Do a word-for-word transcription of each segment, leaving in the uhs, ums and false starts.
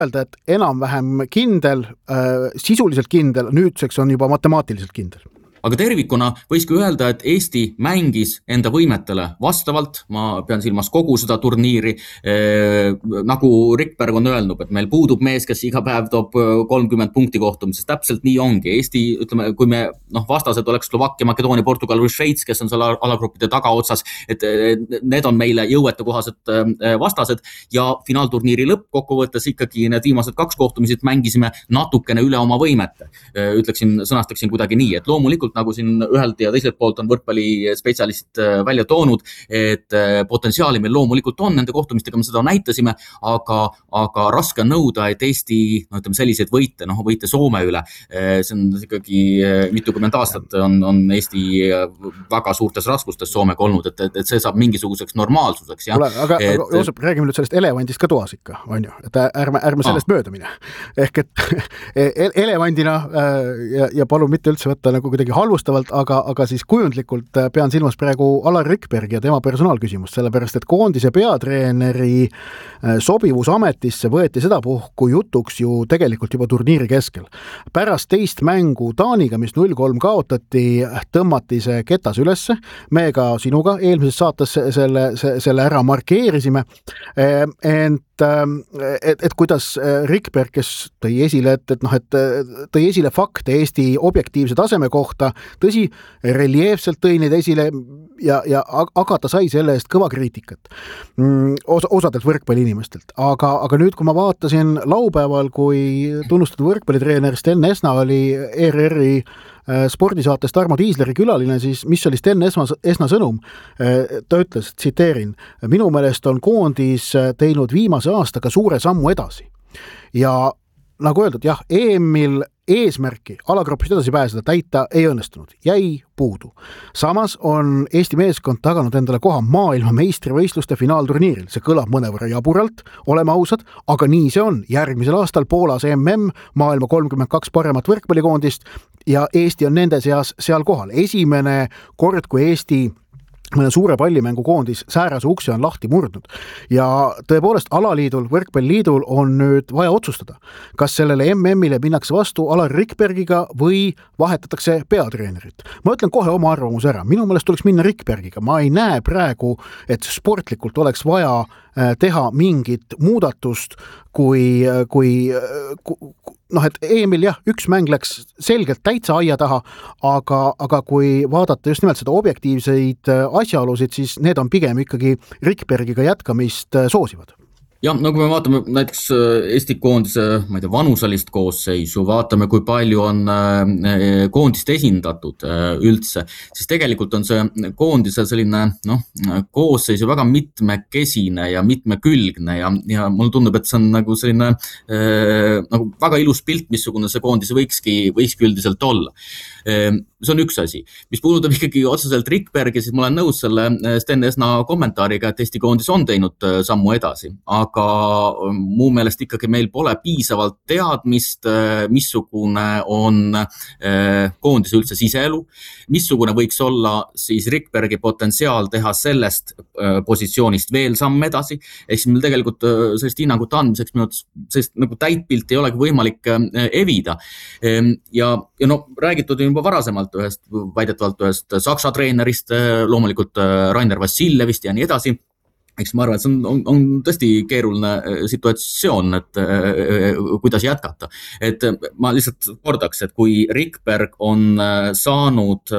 öelda, et enam-vähem kindel, sisuliselt kindel, nüüdseks on juba matemaatiliselt kindel. Aga tervikuna võiski öelda, et Eesti mängis enda võimetele vastavalt, ma pean silmas kogu seda turniiri, eh, nagu Rikberg on öelnud, et meil puudub mees, kes iga päev toob kolmkümmend punkti kohtumises, täpselt nii ongi. Eesti, ütleme, kui me noh, vastased oleks Slovakkia, Makedoonia, Portugal või Šveits, kes on selle alagruppide tagaotsas, et need on meile jõuete kohased vastased ja finaalturniiri lõpp kokkuvõttes ikkagi need viimased kaks kohtumisid mängisime natukene üle oma võimete. Ütleksin, sõnastaksin kuidagi nii, et loomulikult nagu siin ühelt ja teiselt poolt on võrkpalli spetsialist välja toonud, et potentsiaali meil loomulikult on, nende kohtumistega me seda näitasime, aga, aga raske on nõuda, et Eesti no, ütleme, selliseid võite, noh, võite Soome üle, see on ikkagi mitukümmend aastat on, on Eesti väga suurtes raskustes Soomega olnud, et, et see saab mingisuguseks normaalsuseks. Ja? Ole, aga, et, aga Joosep, räägime nüüd sellest elevandist ka toas ikka, on ju, et ärme, ärme sellest aa. mööda mine. Ehk et elevandina ja, ja palun mitte üldse võtta nagu kuidagi halvustavalt, aga, aga siis kujundlikult pean silmas praegu Alar Rikbergi ja tema personaalküsimust, sellepärast et koondise peatreeneri sobivus ametisse võeti seda puhku jutuks ju tegelikult juba turniiri keskel. Pärast teist mängu Taaniga, mis null kolm kaotati, tõmmati see ketas ülesse. Me ka sinuga eelmises saates selle, selle ära markeerisime. Ent Et, et kuidas Rikberg, kes tõi esile, et, et, noh, et tõi esile fakte Eesti objektiivse taseme kohta, tõsi, reljeefselt tõi neid esile, ja, ja, aga ta sai selle eest kõva kriitikat Os, osadelt võrkpalliinimestelt. Aga, aga nüüd, kui ma vaatasin laupäeval, kui tunnustatud võrkpallitreener Sten Esna oli E R R-i spordisaatest Tarmo Tiisleri külaline, siis mis oli Sten Esna, Esna sõnum? Ta ütles, tsiteerin, minu meelest on koondis teinud viimase aastaga suure sammu edasi. Ja nagu öeldud, jah, E M-il eesmärki alagrupist edasi pääseda täita ei õnnestunud, jäi puudu. Samas on Eesti meeskond taganud endale koha maailma meistrivõistluste finaalturniiril. See kõlab mõnevõrra jaburalt, oleme ausad, aga nii see on. Järgmisel aastal Poolas M M, maailma kolmkümmend kaks paremat võrkpallikoondist ja Eesti on nende seas seal kohal. Esimene kord, kui Eesti mõne suure pallimängu koondis säärase ukse on lahti murdnud. Ja tõepoolest alaliidul, võrkpalliliidul on nüüd vaja otsustada, kas sellele M M-ile minnakse vastu Alar Rikbergiga või vahetatakse peatreenerit. Ma ütlen kohe oma arvamus ära. Minu meelest tuleks minna Rikbergiga. Ma ei näe praegu, et sportlikult oleks vaja teha mingit muudatust, kui, kui, noh, et E M-il jah, üks mäng läks selgelt täitsa aia taha, aga, aga kui vaadata just nimelt seda objektiivseid asjaolusid, siis need on pigem ikkagi Rikbergiga jätkamist soosivad. Ja, no kui me vaatame näiteks Eesti koondise, ma ei tea, vanusalist koosseisu, vaatame, kui palju on koondist esindatud üldse, siis tegelikult on see koondise selline noh, koosseis väga mitmekesine ja mitmekülgne ja, ja mulle tundub, et see on nagu selline nagu väga ilus pilt, missugune see koondis võikski, võikski üldiselt olla. See on üks asi. Mis puudutab ikkagi otseselt Rikbergi, siis ma olen nõus selle Sten Esna kommentaariga, et Eesti koondis on teinud sammu edasi, aga muu meelest ikkagi meil pole piisavalt teadmist, missugune on koondise üldse siseelu, missugune võiks olla siis Rikbergi potentsiaal teha sellest positsioonist veel samm edasi, ehk siis meil tegelikult sellist hinnangut andmiseks minu sellist nagu täitpilt ei olegi võimalik evida. Ja, ja no räägitud juba varasemalt ühest, väidetavalt ühest Saksa treenerist, loomulikult Rainer Vassiljevist ja nii edasi. Eks ma arvan, et see on, on, on tõesti keeruline situatsioon, et kuidas jätkata. Et ma lihtsalt kordaks, et kui Rikberg on saanud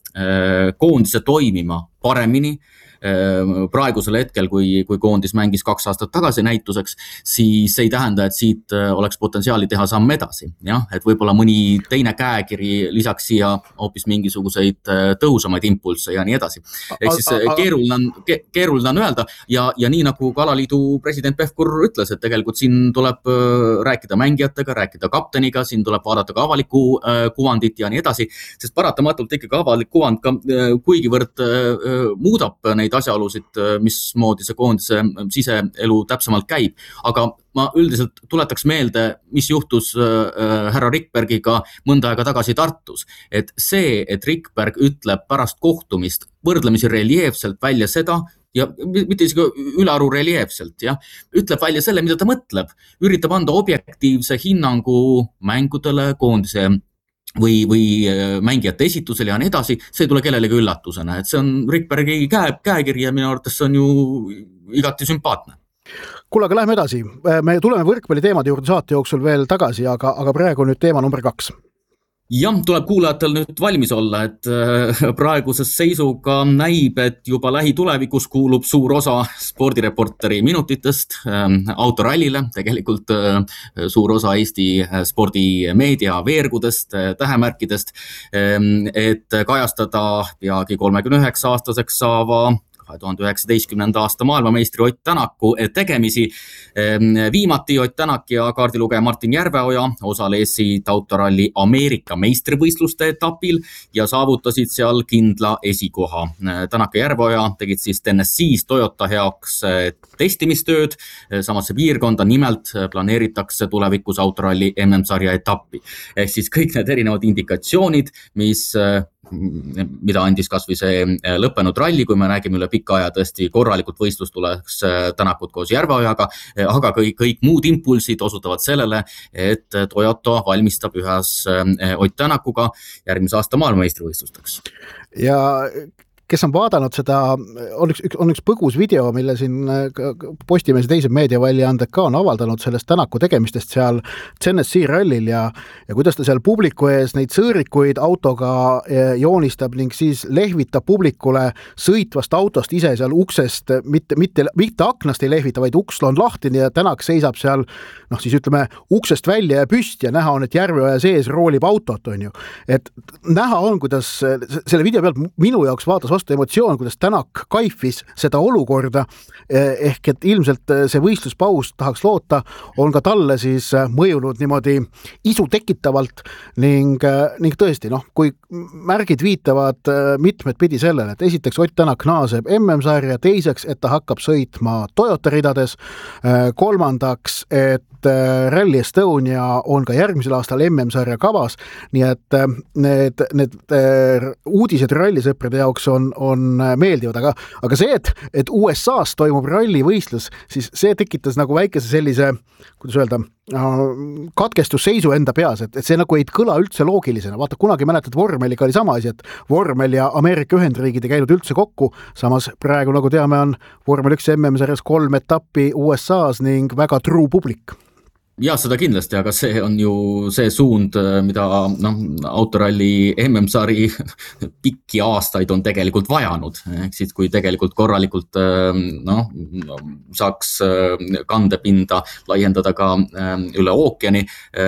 koondise toimima paremini, praegusel hetkel, kui, kui koondis mängis kaks aastat tagasi näituseks, siis ei tähenda, et siit oleks potentsiaali teha samm edasi. Jah, et võib-olla mõni teine käekiri lisaks siia hoopis mingisuguseid tõhusamaid impulsse ja nii edasi. Ehk siis keeruline on, keeruline on öelda ja, ja nii nagu ka alaliidu president Pevkur ütles, et tegelikult siin tuleb rääkida mängijatega, rääkida kapteniga, siin tuleb vaadata ka avaliku kuvandit ja nii edasi, sest paratamatult ikkagi avalik kuvand ka kuigivõrd muudab neid asjaolusid, mismoodi see koondise siseelu täpsemalt käib. Aga ma üldiselt tuletaks meelde, mis juhtus härra Rikbergiga mõnda aega tagasi Tartus. Et see, et Rikberg ütleb pärast kohtumist võrdlemisi reljeefselt välja seda, ja mitte isegi ülearu reljeefselt, jah, ütleb välja selle, mida ta mõtleb, üritab anda objektiivse hinnangu mängudele, koondise või, või mängijate esitusele ja nii edasi, see ei tule kellelegi üllatusena, et see on Rikbergi käe, käekiri ja minu arvates on ju igati sümpaatne. Kuule, aga lähme edasi. Me tuleme võrkpalli teemade juurde saate jooksul veel tagasi, aga, aga praegu nüüd teema number kaks. Jah, tuleb kuulajatel nüüd valmis olla, et praeguses seisuga näib, et juba lähitulevikus kuulub suur osa spordireporteri minutitest autorallile, tegelikult suur osa Eesti spordimeedia veergudest, tähemärkidest, et kajastada peagi kolmekümne üheksa aastaseks saava kahe tuhande üheksateistkümnenda aasta maailmameistri Ott Tänaku tegemisi. Viimati Ott Tänak ja kaardilugeja Martin Järveoja osalesid autoralli Ameerika meistrivõistluste etapil ja saavutasid seal kindla esikoha. Tänak ja Järveoja tegid siis Tennessee's Toyota heaks testimistööd samasse piirkonda, nimelt planeeritakse tulevikus autoralli M M-sarja etappi. Ehk siis kõik need erinevad indikatsioonid, mis mida andis kas või see lõppenud ralli, kui me räägime üle pika aja tõesti korralikult võistlust tuleks Tänakut koos Järveojaga, aga kõik, kõik muud impulsid osutavad sellele, et Toyota valmistab ühes Ott Tänakuga järgmise aasta maailmameistrivõistlusteks. Ja kes on vaadanud seda, on üks, on üks põgus video, mille siin Postimees ja teised meediaväljaanded ka on avaldanud sellest Tänaku tegemistest seal Tennessee rallil ja, ja kuidas ta seal publiku ees neid sõõrikuid autoga joonistab ning siis lehvitab publikule sõitvast autost ise seal uksest, mitte, mitte, mitte aknast ei lehvita, vaid uks on lahti ja Tänak seisab seal, noh siis ütleme, uksest välja ja püsti ja näha on, et Järveoja sees roolib autot, on ju. Et näha on, kuidas selle video pealt minu jaoks vaatas vastu emotsioon, kuidas Tänak kaifis seda olukorda, ehk et ilmselt see võistluspaus tahaks loota, on ka talle siis mõjunud niimoodi isu tekitavalt ning, ning tõesti, noh, kui märgid viitavad mitmed pidi sellele, et esiteks Ott Tänak naaseb M M-sarja, teiseks, et ta hakkab sõitma Toyota ridades, kolmandaks, et Rally Estonia on ka järgmisel aastal M M-sarja kavas, nii et need, need uudised rallisõprade jaoks on, on meeldivad, aga, aga see, et, et U S A-s toimub rallivõistlus, siis see tekitas nagu väikese sellise, kuidas öelda, katkestusseisu enda peas, et, et see nagu ei kõla üldse loogilisena. Vaata, kunagi mäletad, vormeliga oli sama asi, et vormel ja Ameerika Ühendriigid ei käinud üldse kokku, samas praegu, nagu teame, on vormel üks M M-sarjas kolm etappi U S A-s ning väga truu publik. Ja seda kindlasti, aga see on ju see suund, mida noh, autoralli M M-sari pikki aastaid on tegelikult vajanud. Ehk siis, kui tegelikult korralikult noh, saaks kandepinda laiendada ka üle ookeani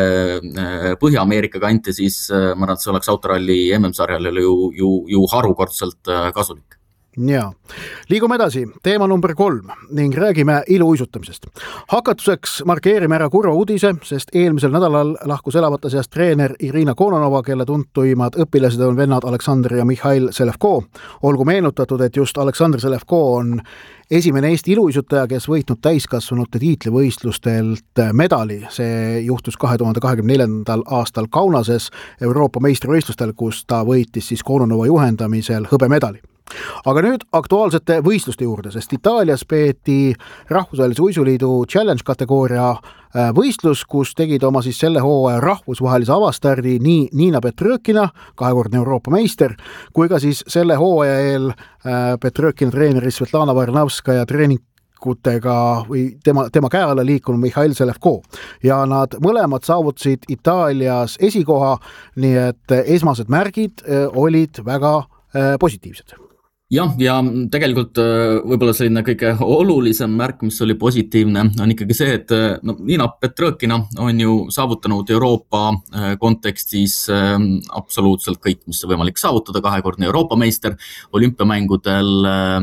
Põhja-Ameerika kanti, siis ma arvan, et see oleks autoralli M M-sarjale ju, ju, ju harukordselt kasulik. Ja, liigume edasi, teema number kolm ning räägime iluuisutamisest. Hakatuseks markeerime ära kurva uudise, sest eelmisel nädalal lahkus elavate seast treener Irina Kononova, kelle tuntuimad õpilased on vennad Aleksandr ja Mihhail Selevko. Olgu meenutatud, et just Aleksandr Selevko on esimene Eesti iluuisutaja, kes võitnud täiskasvanute tiitlivõistlustelt medali. See juhtus kahe tuhande kahekümne neljandal aastal Kaunases Euroopa meistrivõistlustel, kus ta võitis siis Kononova juhendamisel hõbemedali. Aga nüüd aktuaalsete võistluste juurde, sest Itaalias peeti Rahvusvahelise uisuliidu challenge kategooria võistlus, kus tegid oma siis selle hooaja rahvusvahelise avastardi nii Niina Petrõkina, kahekordne Euroopa meister, kui ka siis selle hooaja eel Petrõkina treeneri Svetlana Varnavska ja treeningutega või tema, tema käe alla liikunud Mihhail Selevko. Ja nad mõlemad saavutasid Itaalias esikoha, nii et esmased märgid olid väga positiivsed. Jah, ja tegelikult võib-olla selline kõige olulisem märk, mis oli positiivne, on ikkagi see, et no, Niina Petrõkina on ju saavutanud Euroopa kontekstis absoluutselt kõik, mis on võimalik saavutada, kahekordne Euroopa meister, olümpiamängudel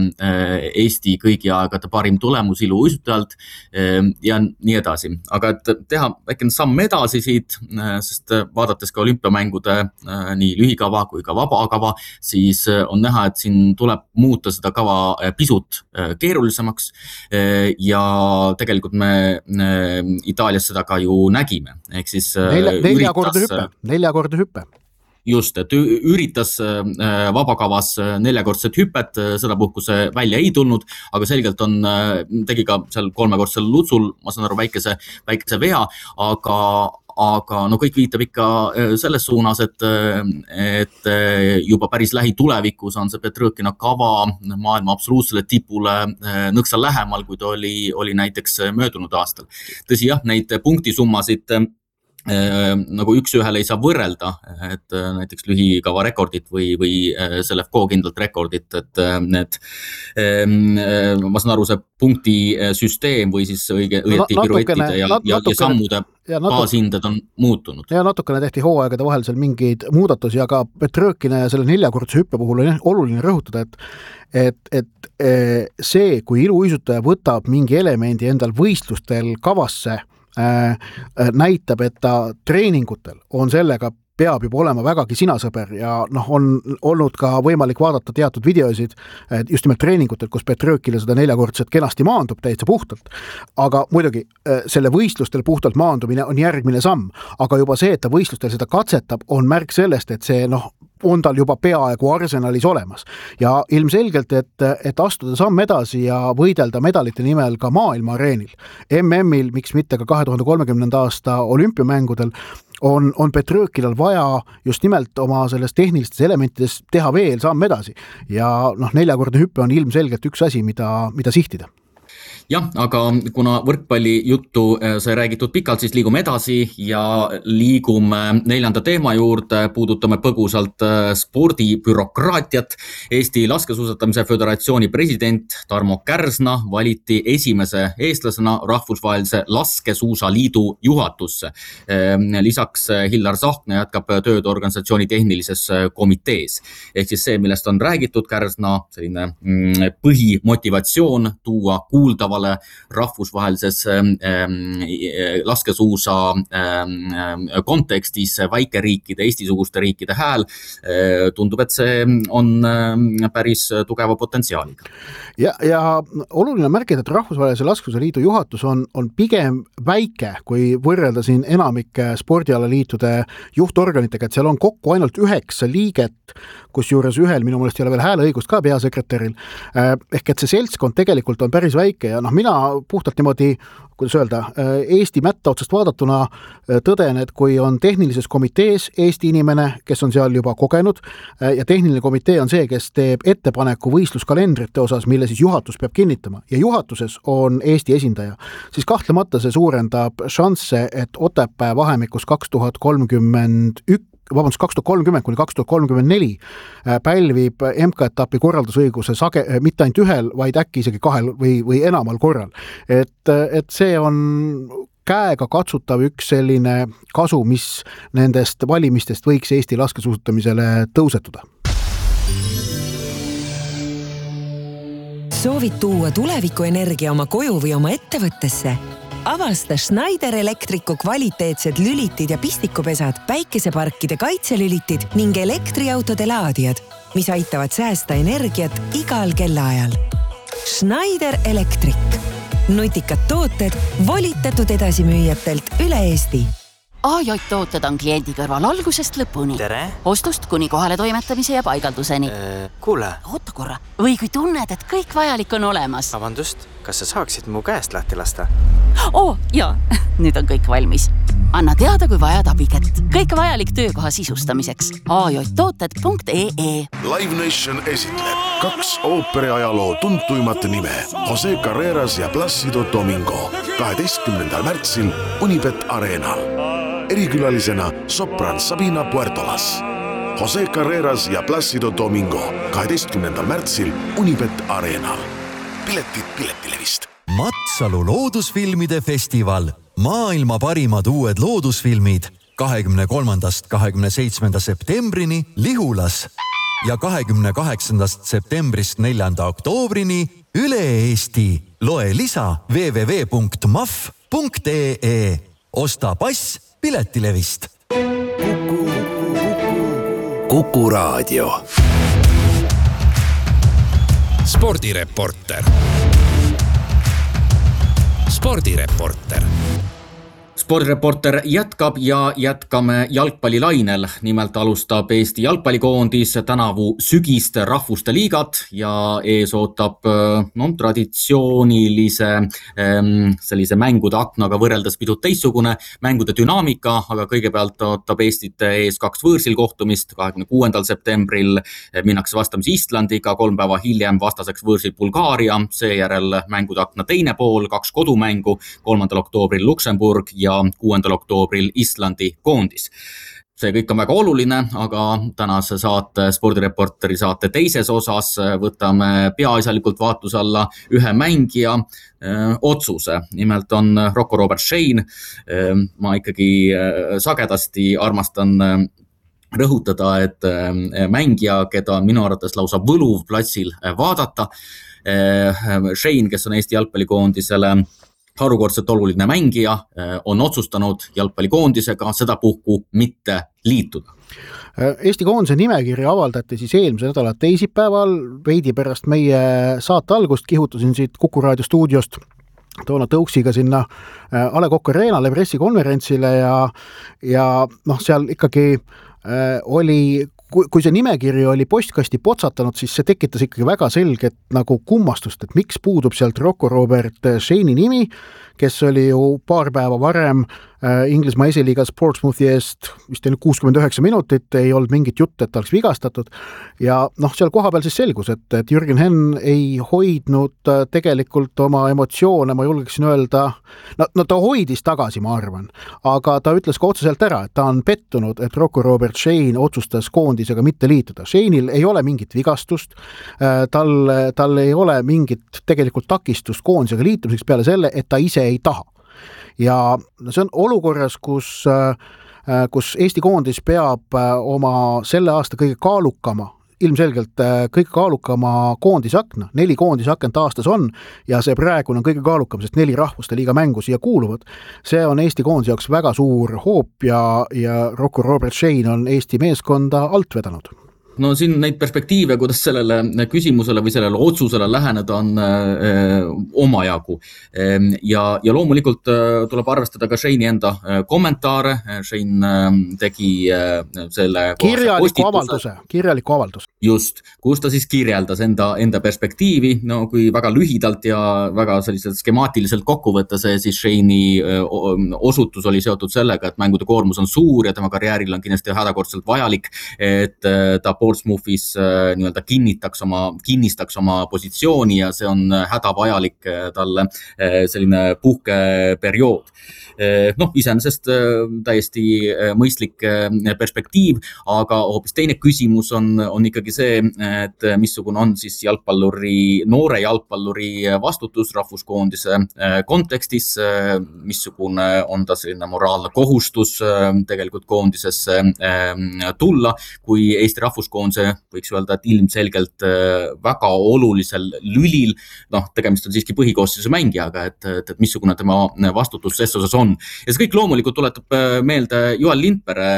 Eesti kõigi aegade parim tulemus iluuisutajalt ja nii edasi. Aga et teha väike samm edasi siit, sest vaadates ka olümpiamängude nii lühikava kui ka vabakava, siis on näha, et siin tuleb muuta seda kava pisut keerulisemaks ja tegelikult me Itaalias seda ka ju nägime. Ehk siis nelja, neljakordne hüppe, neljakordne hüppe. just, et üritas vabakavas neljakordset hüpet, sedapuhku see välja ei tulnud, aga selgelt on, tegi ka seal kolmekordsel lutsul, ma saan aru, väikese, väikese vea, aga aga no kõik viitab ikka selles suunas, et, et juba päris lähitulevikus on see Petrõkina kava maailma absoluutsele tipule nõksa lähemal, kui ta oli, oli näiteks möödunud aastal. Tõsi jah, neid punktisummasid nagu üks ühele ei saa võrrelda, et näiteks lühikava rekordit või, või selle F K kindlalt rekordit, et need, ma saan aru, see punktisüsteem või siis õige, õieti no, piruettide ja, ja, ja sammude ja baashinded on muutunud. Ja natukene tehti hooaegade vahel seal mingeid muudatusi, aga Petrõkina ja selle neljakordse hüppe puhul on oluline rõhutada, et, et, et see, kui iluuisutaja võtab mingi elemendi endal võistlustel kavasse, näitab, et ta treeningutel on sellega peab juba olema vägagi sinasõber ja noh, on olnud ka võimalik vaadata teatud videosid just nimelt treeningutel, kus Petrõkina seda neljakordset kenasti maandub täitsa puhtalt. Aga muidugi selle võistlustel puhtalt maandumine on järgmine samm, aga juba see, et ta võistlustel seda katsetab, on märk sellest, et see noh, on tal juba peaaegu arsenalis olemas. Ja ilmselgelt, et, et astuda samm edasi ja võidelda medalite nimel ka maailma areenil. M M-il, miks mitte ka kahe tuhande kolmekümnenda aasta olümpiamängudel, on, on Petrõkinal vaja just nimelt oma sellest tehnilistes elementides teha veel samm edasi. Ja noh, neljakordne hüppe on ilmselgelt üks asi, mida, mida sihtida. Jah, aga kuna võrkpalli juttu sai räägitud pikalt, siis liigume edasi ja liigume neljanda teema juurde, puudutame põgusalt spordibürokraatiat. Eesti Laskesuusatamise Föderatsiooni president Tarmo Kärsna valiti esimese eestlasena Rahvusvahelise Laskesuusaliidu juhatusse. Lisaks Hillar Sahkna jätkab tööd organisatsiooni tehnilises komitees. Ehk siis see, millest on räägitud, Kärsna selline põhimotivatsioon tuua kuuldava rahvusvahelises laskesuusa kontekstis väikeriikide, Eesti-suguste riikide hääl, tundub, et see on päris tugeva potentsiaaliga. Ja, ja oluline märkida, et Rahvusvahelise Laskesuusa liidu juhatus on, on pigem väike, kui võrrelda siin enamike spordialaliitude juhtorganitega, et seal on kokku ainult üheksa liiget, kus juures ühel minu mõelest ei ole veel hääleõigust ka peasekretäril. Ehk et see seltskond tegelikult on päris väike ja noh, mina puhtalt niimoodi, kuidas öelda, Eesti mätta otsast vaadatuna tõden, et kui on tehnilises komitees Eesti inimene, kes on seal juba kogenud ja tehniline komitee on see, kes teeb ettepaneku võistluskalendrite osas, mille siis juhatus peab kinnitama ja juhatuses on Eesti esindaja, siis kahtlemata see suurendab šansse, et Otepää vahemikus kaks tuhat kolmkümmend üks vabandust, kaks tuhat kolmkümmend kuni kaks tuhat kolmkümmend neli pälvib M K-etapi korraldusõiguse sage, mitte ainult ühel, vaid äkki isegi kahel või, või enamal korral. Et, et see on käega katsutav üks selline kasu, mis nendest valimistest võiks Eesti laskesuusatamisele tõusetuda. Soovid tuua tulevikuenergia oma koju või oma ettevõttesse? Avasta Schneider Electricu kvaliteetsed lülitid ja pistikupesad, päikeseparkide kaitselülitid ning elektriautode laadijad, mis aitavad säästa energiat igal kellaajal. Schneider Electric. Nutikad tooted volitatud edasimüüjatelt üle Eesti. A J tooted on kliendi kõrval algusest lõpuni. Tere! Ostust kuni kohale toimetamise ja paigalduseni. Äh, kuule! Oota korra. Või kui tunned, et kõik vajalik on olemas. Vabandust, kas sa saaksid mu käest lahti lasta? Oo, jaa. Nüüd on kõik valmis. Anna teada, kui vajad abikätt. Kõik vajalik töökoha sisustamiseks. a j tooted punkt e e Live Nation esitleb kaks ooperiajaloo tuntuimat nime Jose Carreras ja Plácido Domingo kaheteistkümnendal märtsil Unibet Arenal. Erikülalisena sopran Sabina Puertolas. Jose Carreras ja Plácido Domingo kaheteistkümnendal märtsil Unibet Arenal. Piletid Piletilevist. Matsalu loodusfilmide festival. Maailma parimad uued loodusfilmid kahekümne kolmandast kahekümne seitsmenda septembrini Lihulas ja kahekümne kaheksandast septembrist neljanda oktoobrini üle Eesti. Loe lisa w w w punkt m a f punkt e e. Osta pass Piletilevist. Kuku, Kuku Raadio. Spordireporter. Spordireporter. Spordireporter jätkab ja jätkame jalgpallilainel. Nimelt alustab Eesti jalgpallikoondis tänavu sügist rahvuste liigat ja ees ootab no, traditsioonilise sellise mängude aknaga võrreldes pisut teistsugune mängude dünaamika, aga kõigepealt ootab Eestit ees kaks võõrsil kohtumist. kahekümne kuuendal septembril minnakse vastamisi Islandiga, kolm päeva hiljem vastaseks võõrsil Bulgaaria, seejärel mängude akna teine pool, kaks kodumängu, kolmandal oktoobril Luksemburg ja kuuendal oktoobril Islandi koondis. See kõik on väga oluline, aga tänase saate, spordireporteri saate teises osas võtame peaasjalikult vaatluse alla ühe mängija öö, otsuse. Nimelt on Rocco Robert Schein. Ma ikkagi sagedasti armastan rõhutada, et mängija, keda minu arvates lausa võluv platsil vaadata. Schein, kes on Eesti jalgpallikoondisele harukordselt oluline mängija, on otsustanud jalgpallikoondisega sedapuhku mitte liituda. Eesti koondise nimekiri avaldati siis eelmise nädala teisipäeval, veidi pärast meie saate algust kihutasin siit Kuku Raadio stuudiost toona tõuksiga sinna A Le Coq Arena'le pressikonverentsile ja, ja noh, seal ikkagi äh, oli Kui, kui see nimekiri oli postkasti potsatanud, siis see tekitas ikkagi väga selget nagu kummastust, et miks puudub sealt Rocco Robert Scheini nimi, kes oli ju paar päeva varem Inglismaa esiliiga Portsmouthi eest vist kuuskümmend üheksa minutit, ei olnud mingit jutt, et ta oleks vigastatud ja noh, seal kohapeal siis selgus, et, et Jürgen Henn ei hoidnud tegelikult oma emotsioone, ma julgeksin öelda, no, no ta hoidis tagasi, ma arvan, aga ta ütles ka otseselt ära, et ta on pettunud, et Rocco Robert Schein otsustas koondisega mitte liituda. Scheinil ei ole mingit vigastust, tal, tal ei ole mingit tegelikult takistust koondisega liitumiseks peale selle, et ta ise ei taha. Ja see on olukorras, kus, kus Eesti koondis peab oma selle aasta kõige kaalukama, ilmselgelt kõige kaalukama koondisakna, neli koondisakent aastas on ja see praegune on kõige kaalukam, sest neli rahvuste liiga mängu siia kuuluvad. See on Eesti koondise jaoks väga suur hoop ja, ja Rocco Robert Schein on Eesti meeskonda alt vedanud. No siin neid perspektiive, kuidas sellele küsimusele või sellele otsusele läheneda on öö, omajagu. Ja, ja loomulikult öö, tuleb arvestada ka Scheini enda öö, kommentaare. Schein öö, tegi öö, selle kirjaliku avalduse, kirjaliku avalduse. Just, kus ta siis kirjeldas enda, enda perspektiivi, no kui väga lühidalt ja väga selliselt skemaatiliselt kokku võtta see, siis Scheini öö, osutus oli seotud sellega, et mängude koormus on suur ja tema karjääril on kindlasti hädakordselt vajalik, et öö, ta Portsmouthis äh, nii-öelda kinnitaks oma, kinnistaks oma positsiooni ja see on hädavajalik äh, talle äh, selline puhkeperiood. Äh, noh, iseenesest äh, täiesti äh, mõistlik äh, perspektiiv, aga hoopis teine küsimus on, on ikkagi see, et missugune on siis jalgpalluri, noore jalgpalluri vastutus rahvuskoondise äh, kontekstis, äh, missugune on ta selline moraalne kohustus äh, tegelikult koondisesse äh, tulla, kui Eesti rahvuskoondise see võiks öelda, et ilmselgelt väga olulisel lülil, noh, tegemist on siiski põhikoosseisu mängijaga, et, et, et missugune tema vastutus ses osas on. Ja see kõik loomulikult tuletab meelde Joel Lindpere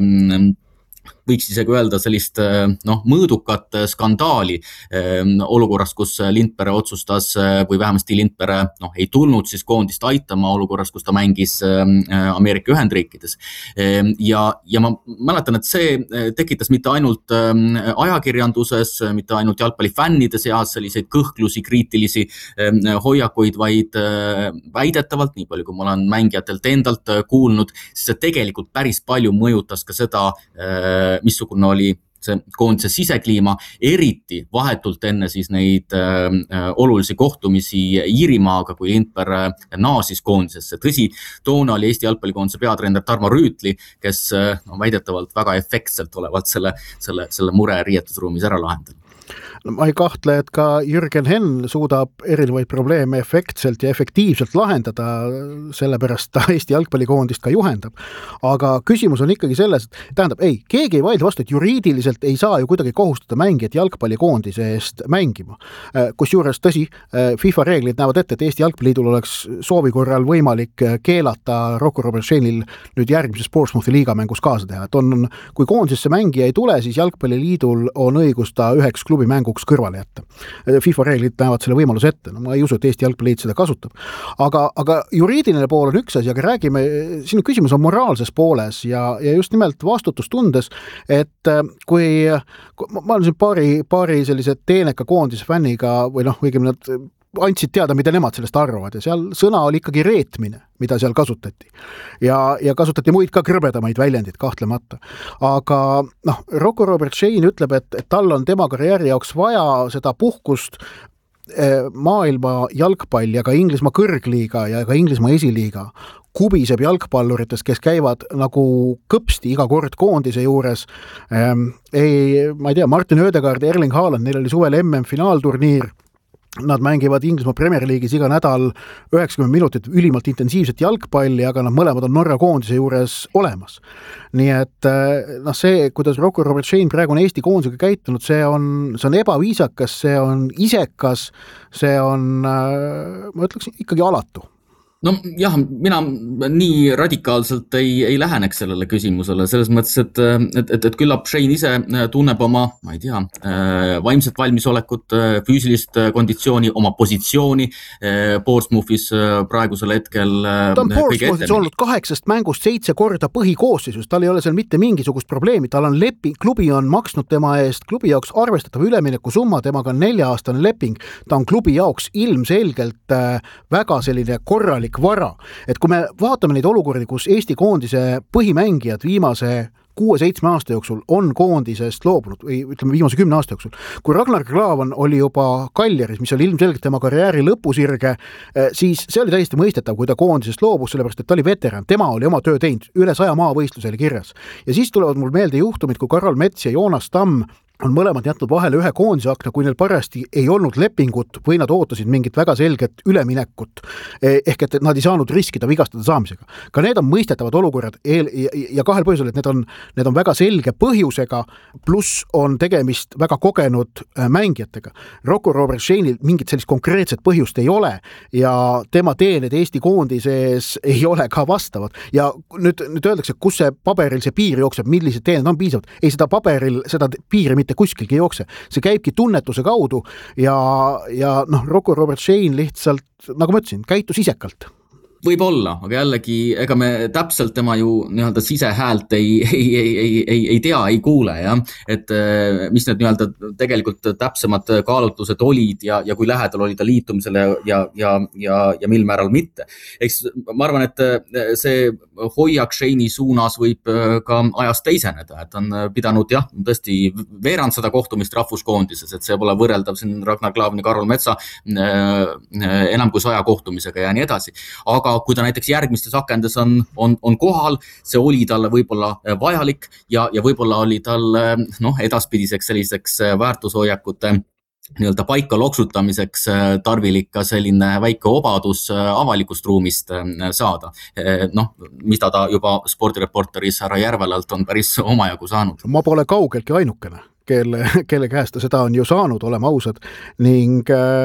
võiks isegi öelda sellist noh, mõõdukat skandaali olukorras, kus Lindpere otsustas või vähemasti Lindpere noh, ei tulnud siis koondist aitama olukorras, kus ta mängis Ameerika Ühendriikides. Ja, ja ma mäletan, et see tekitas mitte ainult ajakirjanduses, mitte ainult jalgpallifännide seas selliseid kõhklusi, kriitilisi hoiakuid, vaid väidetavalt, nii palju kui ma olen mängijatelt endalt kuulnud, siis see tegelikult päris palju mõjutas ka seda, missugune oli see koondise sisekliima, eriti vahetult enne siis neid äh, olulisi kohtumisi Iirimaaga, kui Lindpere naasis koondisesse. Tõsi, toona oli Eesti jalgpallikoondise peatreener Tarmo Rüütli, kes no, väidetavalt väga efektselt olevat selle, selle, selle mure riietusruumis ära lahendanud. No, ma ei kahtle, et ka Jürgen Henn suudab erinevaid probleeme efektselt ja efektiivselt lahendada, sellepärast ta Eesti jalgpallikoondist ka juhendab. Aga küsimus on ikkagi selles, et tähendab, ei, keegi ei vaidle vastu, et juriidiliselt ei saa ju kuidagi kohustada mängijat jalgpallikoondise eest mängima. Kus juures tõsi, FIFA reeglid näevad ette, et Eesti jalgpalliliidul oleks soovi korral võimalik keelata Rocco Robert Scheinil nüüd järgmises Portsmouthi liigamängus kaasa teha. Et on, kui koondisesse mängija ei tule, siis jalgpalliliidul on õigus ta üheks klubi klubi mänguks kõrvale jätta. FIFA reeglid näevad selle võimaluse ette, no ma ei usu, et Eesti jalgpalliliit seda kasutab. Aga, aga juriidiline pool on üks asi, aga räägime, sinu küsimus on moraalses pooles ja, ja just nimelt vastutustundes, et kui, ma olen siin paari, paari sellise teeneka koondise fänniga või noh, õigemini nad andsid teada, mida nemad sellest arvavad ja seal sõna oli ikkagi reetmine, mida seal kasutati. Ja, ja kasutati muid ka krõbedamaid väljendid kahtlemata. Aga noh, Rocco Robert Shane ütleb, et, et tal on tema karjääri jaoks vaja seda puhkust maailma jalgpall ja ka Inglismaa kõrgliiga ja ka Inglismaa esiliiga kubiseb jalgpalluritest, kes käivad nagu kõpsti iga kord koondise juures. Ähm, ei, ma ei tea, Martin Ödegaard, Erling Haaland, neil oli suvel M M finaalturniir. Nad mängivad Inglismaa Premier League'is iga nädal üheksakümmend minutit ülimalt intensiivset jalgpalli, aga nad mõlemad on Norra koondise juures olemas. Nii et noh, see, kuidas Rocco Robert Shane praegu on Eesti koondisega käitunud, see on, see on ebaviisakas, see on isekas, see on, ma ütleks, ikkagi alatu. No jah, mina nii radikaalselt ei, ei läheneks sellele küsimusele, selles mõttes, et, et, et, et küllap Shane ise tunneb oma, ma ei tea, vaimset valmisolekut, füüsilist konditsiooni, oma positsiooni Portsmouthis praegusel hetkel. Ta on Portsmouthis olnud kaheksast mängust seitse korda põhikoosseisus, tal ei ole seal mitte mingisugust probleemi, tal on lepi, klubi on maksnud tema eest, klubi jaoks arvestatav ülemineku summa, temaga on nelja-aastane leping, ta on klubi jaoks ilmselgelt väga selline korralik vara. Et kui me vaatame neid olukordi, kus Eesti koondise põhimängijad viimase kuue-seitsme aasta jooksul on koondisest loobunud või ütleme viimase kümne aasta jooksul. Kui Ragnar Klavan oli juba Kaljaris, mis oli ilmselgelt tema karjääri lõpusirge, siis see oli täiesti mõistetav, kui ta koondisest loobus, sellepärast et ta oli veteran, tema oli oma töö teinud, üle saja maavõistluse oli kirjas. Ja siis tulevad mul meelde juhtumid, kui Karol Mets ja Joonas Tamm on mõlemad jätnud vahele ühe koondise akna, kui neil parasti ei olnud lepingut või nad ootasid mingit väga selget üleminekut, ehk et nad ei saanud riskida vigastada saamisega. Ka need on mõistetavad olukorrad eel, ja, ja kahel põhjusel, et need on, need on väga selge põhjusega, pluss on tegemist väga kogenud mängijatega. Rocco Robert Shane'il mingit sellist konkreetset põhjust ei ole ja tema teened Eesti koondises ei ole ka vastavad. Ja nüüd, nüüd öeldakse, kus see paberil see piir jookseb, millised teened on piisavad. Ei, seda paberil, seda piiri mitte kuskilgi jookse. See käibki tunnetuse kaudu ja, ja noh, Rocco Robert Shane lihtsalt, nagu ma ütlesin, käitus isekalt. Võib olla, aga jällegi, ega me täpselt tema ju nii-öelda sisehäält ei, ei, ei, ei, ei, ei tea, ei kuule, ja? Et mis need nii-öelda tegelikult täpsemad kaalutlused olid ja, ja kui lähedal oli ta liitumisele ja, ja, ja, ja mil määral mitte. Eks ma arvan, et see hoiak Shane'i suunas võib ka ajast teiseneda, et on pidanud jah, tõesti veerand seda kohtumist rahvuskoondises, et see pole võrreldav siin Ragnar Klavani, Karol Metsa enam kui saja kohtumisega ja nii edasi. Aga kui ta näiteks järgmistes akendes on, on, on kohal, see oli talle võib-olla vajalik ja, ja võib-olla oli tal noh, edaspidiseks selliseks väärtushoiakute nii-öelda paika loksutamiseks tarvilik ka selline väike obadus avalikust ruumist saada. Noh, mis ta juba spordireporteris härra Järvelalt on päris omajagu saanud. Ma pole kaugeltki ainukene, kelle, kelle käest seda on ju saanud, olema ausad, ning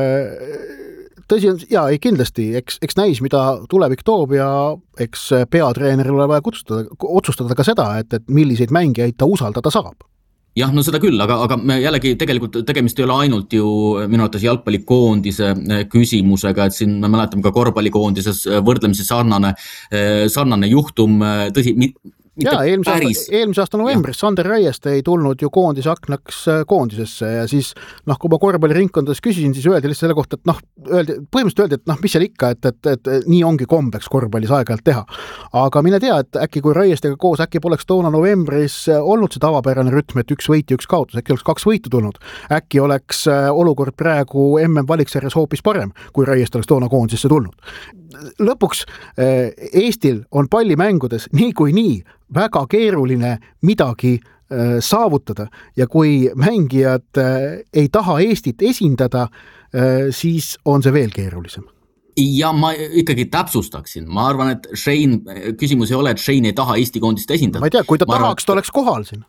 tõsi on, jaa, ei kindlasti, eks, eks näis, mida tulevik toob ja eks peatreeneril ole vaja kutsustada, otsustada ka seda, et, et milliseid mängijaid ta usaldada saab. Jah, no seda küll, aga, aga me jällegi tegelikult tegemist ei ole ainult ju minu arvates jalgpallikoondise küsimusega, et siin me mäletame ka korvpallikoondises võrdlemisi sarnane, sarnane juhtum, tõsi, Jaa, eelmise aasta, eelmise aasta novembris Sander Raieste ei tulnud ju koondise aknaks koondisesse ja siis noh, kui ma korvpalliringkondades küsisin, siis öeldi lihtsalt selle kohta, et noh, öeldi, põhimõtteliselt öeldi, et noh, mis seal ikka, et, et, et nii ongi kombeks korvpallis aeg-ajalt teha. Aga mine tea, et äkki kui Raiestega koos, äkki poleks toona novembris olnud see tavapärane rütm, et üks võit ja üks kaotus, äkki oleks kaks võitu tulnud. Äkki oleks olukord praegu M M valiksarjas hoopis parem, kui Raieste oleks toona koondisesse tulnud. Lõpuks Eestil on pallimängudes nii kui nii väga keeruline midagi saavutada ja kui mängijad ei taha Eestit esindada, siis on see veel keerulisem. Ja ma ikkagi täpsustaksin. Ma arvan, et Shane, küsimus ei ole, et Shane ei taha Eesti koondist esindada. Ma ei tea, kui ta ma tahaks, arvan, ta oleks kohal siin.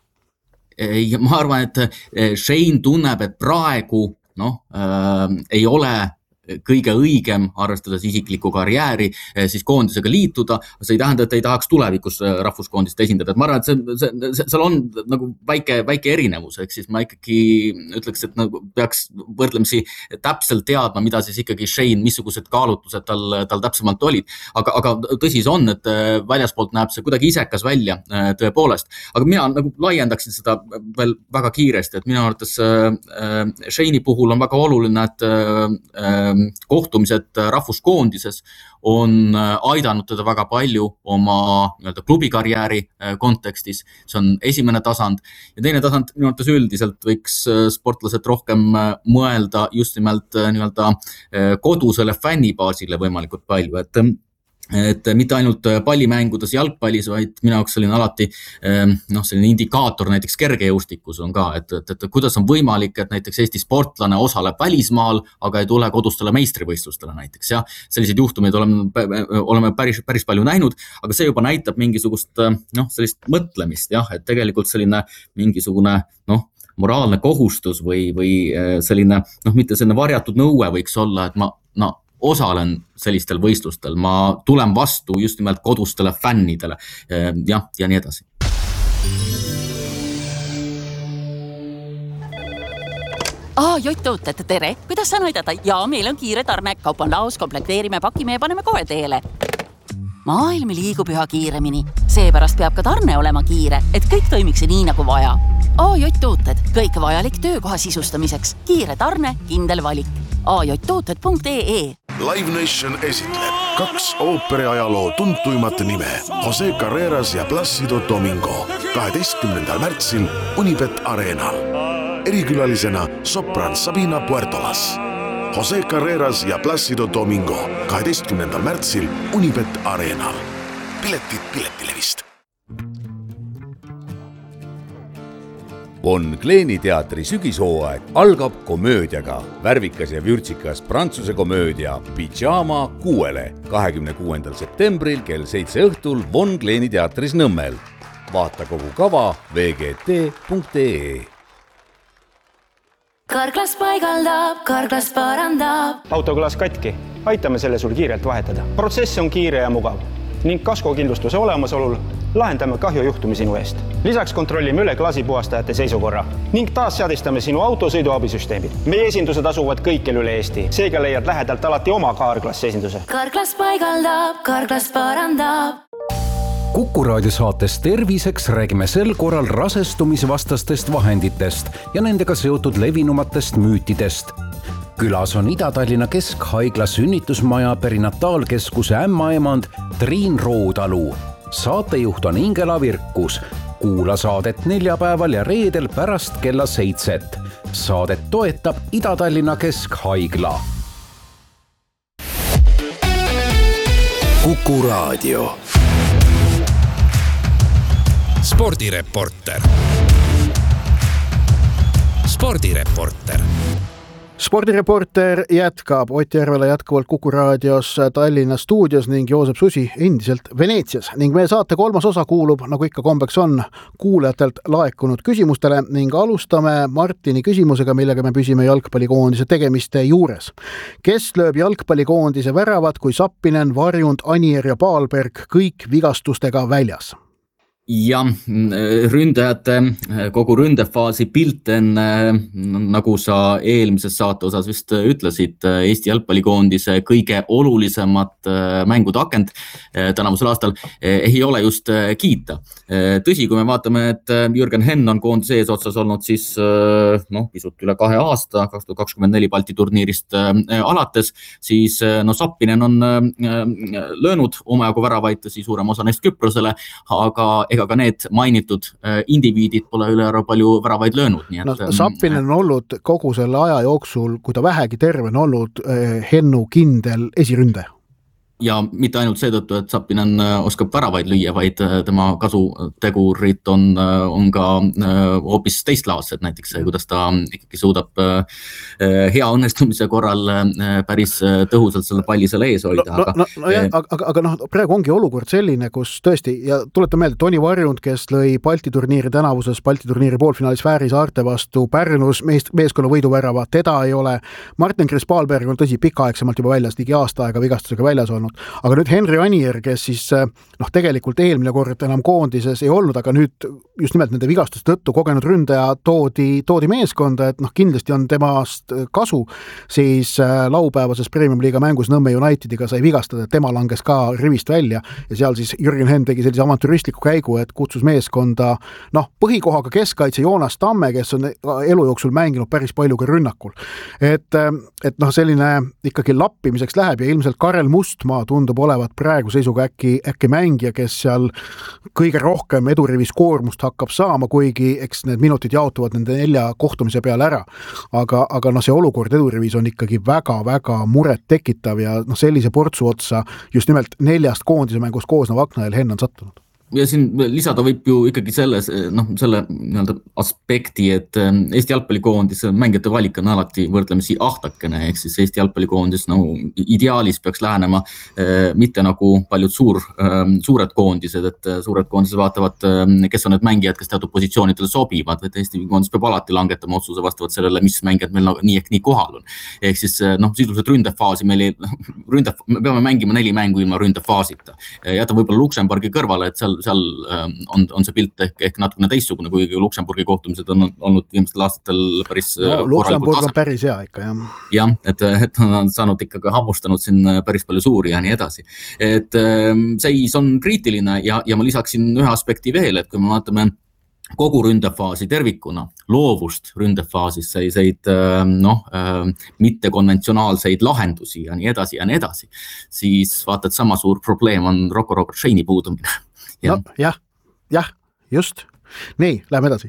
Ma arvan, et Shane tunneb, et praegu noh, äh, ei ole kõige õigem, arvestades isiklikku karjääri, siis koondisega liituda, see ei tähenda, et ei tahaks tulevikus rahvuskoondist esindada, et ma arvan, et see, see, see, seal on nagu väike, väike erinevus, ehk siis ma ikkagi ütleks, et nagu peaks võrdlemisi täpselt teadma, mida siis ikkagi Shane, missugused kaalutlused tal, tal täpsemalt olid, aga, aga tõsi see on, et väljaspoolt näeb see kuidagi isekas välja tõepoolest, aga mina nagu laiendaksin seda veel väga kiiresti, et minu arvates Shane'i puhul on väga oluline, et kohtumised rahvuskoondises on aidanud teda väga palju oma nii-öelda klubikarjääri kontekstis. See on esimene tasand ja teine tasand minu arvates üldiselt võiks sportlased rohkem mõelda just nimelt nii-öelda kodusele fännibaasile võimalikult palju, et et mitte ainult pallimängudes jalgpallis, vaid minu jaoks selline alati noh, selline indikaator näiteks kergejõustikus on ka, et, et, et kuidas on võimalik, et näiteks Eesti sportlane osaleb välismaal, aga ei tule kodustele meistrivõistlustele näiteks, ja selliseid juhtumeid oleme, oleme päris, päris palju näinud, aga see juba näitab mingisugust noh, sellist mõtlemist, jah, et tegelikult selline mingisugune noh, moraalne kohustus või, või selline noh, mitte selline varjatud nõue võiks olla, et ma no, osalen sellistel võistlustel, ma tulen vastu just nimelt kodustele fännidele ja, ja nii edasi. Aa, Jott-tooted, tere! Kuidas saan aidata? Jaa, meil on kiire tarne. Kaup on laos, komplekteerime, pakime ja paneme kohe teele. Maailm liigub üha kiiremini. Seepärast peab ka tarne olema kiire, et kõik toimiks nii nagu vaja. A J-tooted, kõik vajalik töökoha sisustamiseks. Kiire tarne, kindel valik. a j tooted punkt e e Live Nation esitleb kaks ooperiajaloo tuntuimat nime Jose Carreras ja Plácido Domingo kaheteistkümnendal märtsil Unibet Arenal. Erikülalisena sopran Sabina Puertolas. Jose Carreras ja Plácido Domingo kaheteistkümnendal märtsil Unibet Arenal. Piletid Piletilevist. Von Kleeni teatri sügishooaeg algab komöödiaga. Värvikas ja vürtsikas prantsuse komöödia Pyjama kuuele kahekümne kuuendal septembril kell seitse õhtul Von Kleeni teatris Nõmmel. Vaata kogu kava v g t punkt e e. Karklas paigaldab, karklas parandab. Autoklas katki. Aitame selle sul kiirelt vahetada. Protsess on kiire ja mugav ning kaskokindlustuse olemasolul lahendame kahjujuhtumi sinu eest. Lisaks kontrollime üle klaasipuhastajate seisukorra ning taas seadistame sinu auto sõiduabisüsteemid. Meie esindused asuvad kõikjal üle Eesti. Seega leiad lähedalt alati oma Karklas esinduse. Karklas paigaldab, karklas parandab. Kuku raadiosaates Terviseks räägime sel korral rasestumisvastastest vahenditest ja nendega seotud levinumatest müütidest. Külas on Ida-Tallinna Keskhaigla sünnitusmaja perinataalkeskuse ämmaemand Triin Roodalu. Saatejuht on Ingela Virkus. Kuula saadet neljapäeval ja reedel pärast kella seitset. Saadet toetab Ida-Tallinna Keskhaigla. Kuku raadio. Spordireporter. Spordireporter. Spordireporter jätkab Ott Järvela jätkuvalt Kuku raadios Tallinna stuudios ning Joosep Susi endiselt Veneetsias ning meie saate kolmas osa kuulub, nagu ikka kombeks on, kuulajatelt laekunud küsimustele ning alustame Martini küsimusega, millega me püsime jalgpallikoondise tegemiste juures. Kes lööb jalgpallikoondise väravad, kui Sappinen, Varjund, Anier ja Paalberg kõik vigastustega väljas? Ja ründajate kogu ründefaasi pilt enne, nagu sa eelmises saate osas vist ütlesid, Eesti jalgpallikoondise kõige olulisemat mängude akent tänavusel aastal ei ole just kiita. Tõsi, kui me vaatame, et Jürgen Henn on koondise eesotsas olnud siis no, pisut üle kahe aasta, kaks tuhat kakskümmend neli Balti turniirist alates, siis no, Sappinen on löönud omajagu väravaid suurem osa neist Küprosele, aga ega ka need mainitud indiviidid pole üle ära palju väravaid löönud. Nii et, no, Sappinen on olnud kogu selle aja jooksul, kui ta vähegi terve on olnud Hennu kindel esiründe. ja mitte ainult seetõttu, et Zappinen oskab väravaid lüüa, vaid tema kasutegurid on, on ka hoopis teistlaadsed, näiteks see, kuidas ta ikkagi suudab hea õnnestumise korral päris tõhusalt selle palli selle ees hoida. No, no, no, no jah, aga, aga noh, praegu ongi olukord selline, kus tõesti, ja tuletan meelde, Toni Varjund, kes lõi Balti turniiri tänavuses, Balti turniiri poolfinaalis Fääri saarte vastu Pärnus meest, meeskonna võiduvärava, teda ei ole. Martin Krispalberg on tõsi pikaaegsemalt juba väljas, ligi aasta aega vigastusega väljas olnud. Aga nüüd Henri Anier, kes siis noh, tegelikult eelmine kord enam koondises ei olnud, aga nüüd just nimelt nende vigastuste tõttu kogenud ründaja toodi, toodi meeskonda, et noh, kindlasti on temast kasu, siis laupäevases Premium-liiga mängus Nõmme Unitediga sai vigastada, et tema langes ka rivist välja ja seal siis Jürgen Henn tegi sellise avantüristliku käigu, et kutsus meeskonda noh, põhikohaga keskkaitse Joonas Tamme, kes on elu jooksul mänginud päris palju ka rünnakul. Et, et noh, selline ikkagi lappimiseks läheb ja ilmselt Karel Mustmaa tundub olevat praegu seisuga äkki, äkki mängija, kes seal kõige rohkem edurivis koormust hakkab saama, kuigi eks need minutid jaotuvad nende nelja kohtumise peale ära. Aga, aga no see olukord edurivis on ikkagi väga-väga muret tekitav ja no sellise portsu otsa just nimelt neljast koondise mängus koosnev Aknael Henn on sattunud. Ja siin lisada võib ju ikkagi selles, noh, selle nii-öelda aspekti, et Eesti jalgpallikoondis mängijate valik on alati võrdlemisi ahtakene, ehk siis Eesti jalgpallikoondis no, ideaalis peaks lähenema eh, mitte nagu paljud suur, eh, suured koondised, et suured koondised vaatavad, kes on need mängijad, kes teatud positsioonidele sobivad, et Eesti koondis peab alati langetama otsuse vastavalt sellele, mis mängijad meil nii ehk nii kohal on. Ehk siis noh, sisuliselt ründefaasi meil ei, ründe, me peame mängima neli mängu ilma ründefaasita. Jäta võib-olla Luksemburgi kõrvale, et seal seal on, on see pilt ehk, ehk natukene teistsugune, kuigi Luksemburgi kohtumised on olnud viimastel aastatel päris no, Luksemburg on päris hea ikka, jah. Jah, et, et on saanud ikkagi hammustanud siin päris palju suuri ja nii edasi. Et seis on kriitiline ja, ja ma lisaksin ühe aspekti veel, et kui me vaatame kogu ründefaasi tervikuna, loovust ründefaasis selliseid noh, mittekonventsionaalseid lahendusi ja nii edasi ja nii edasi, siis vaata, et sama suur probleem on Rocco Robert Shane'i puudumine. Ja. No, jah, jah, just. Nii, läheme edasi.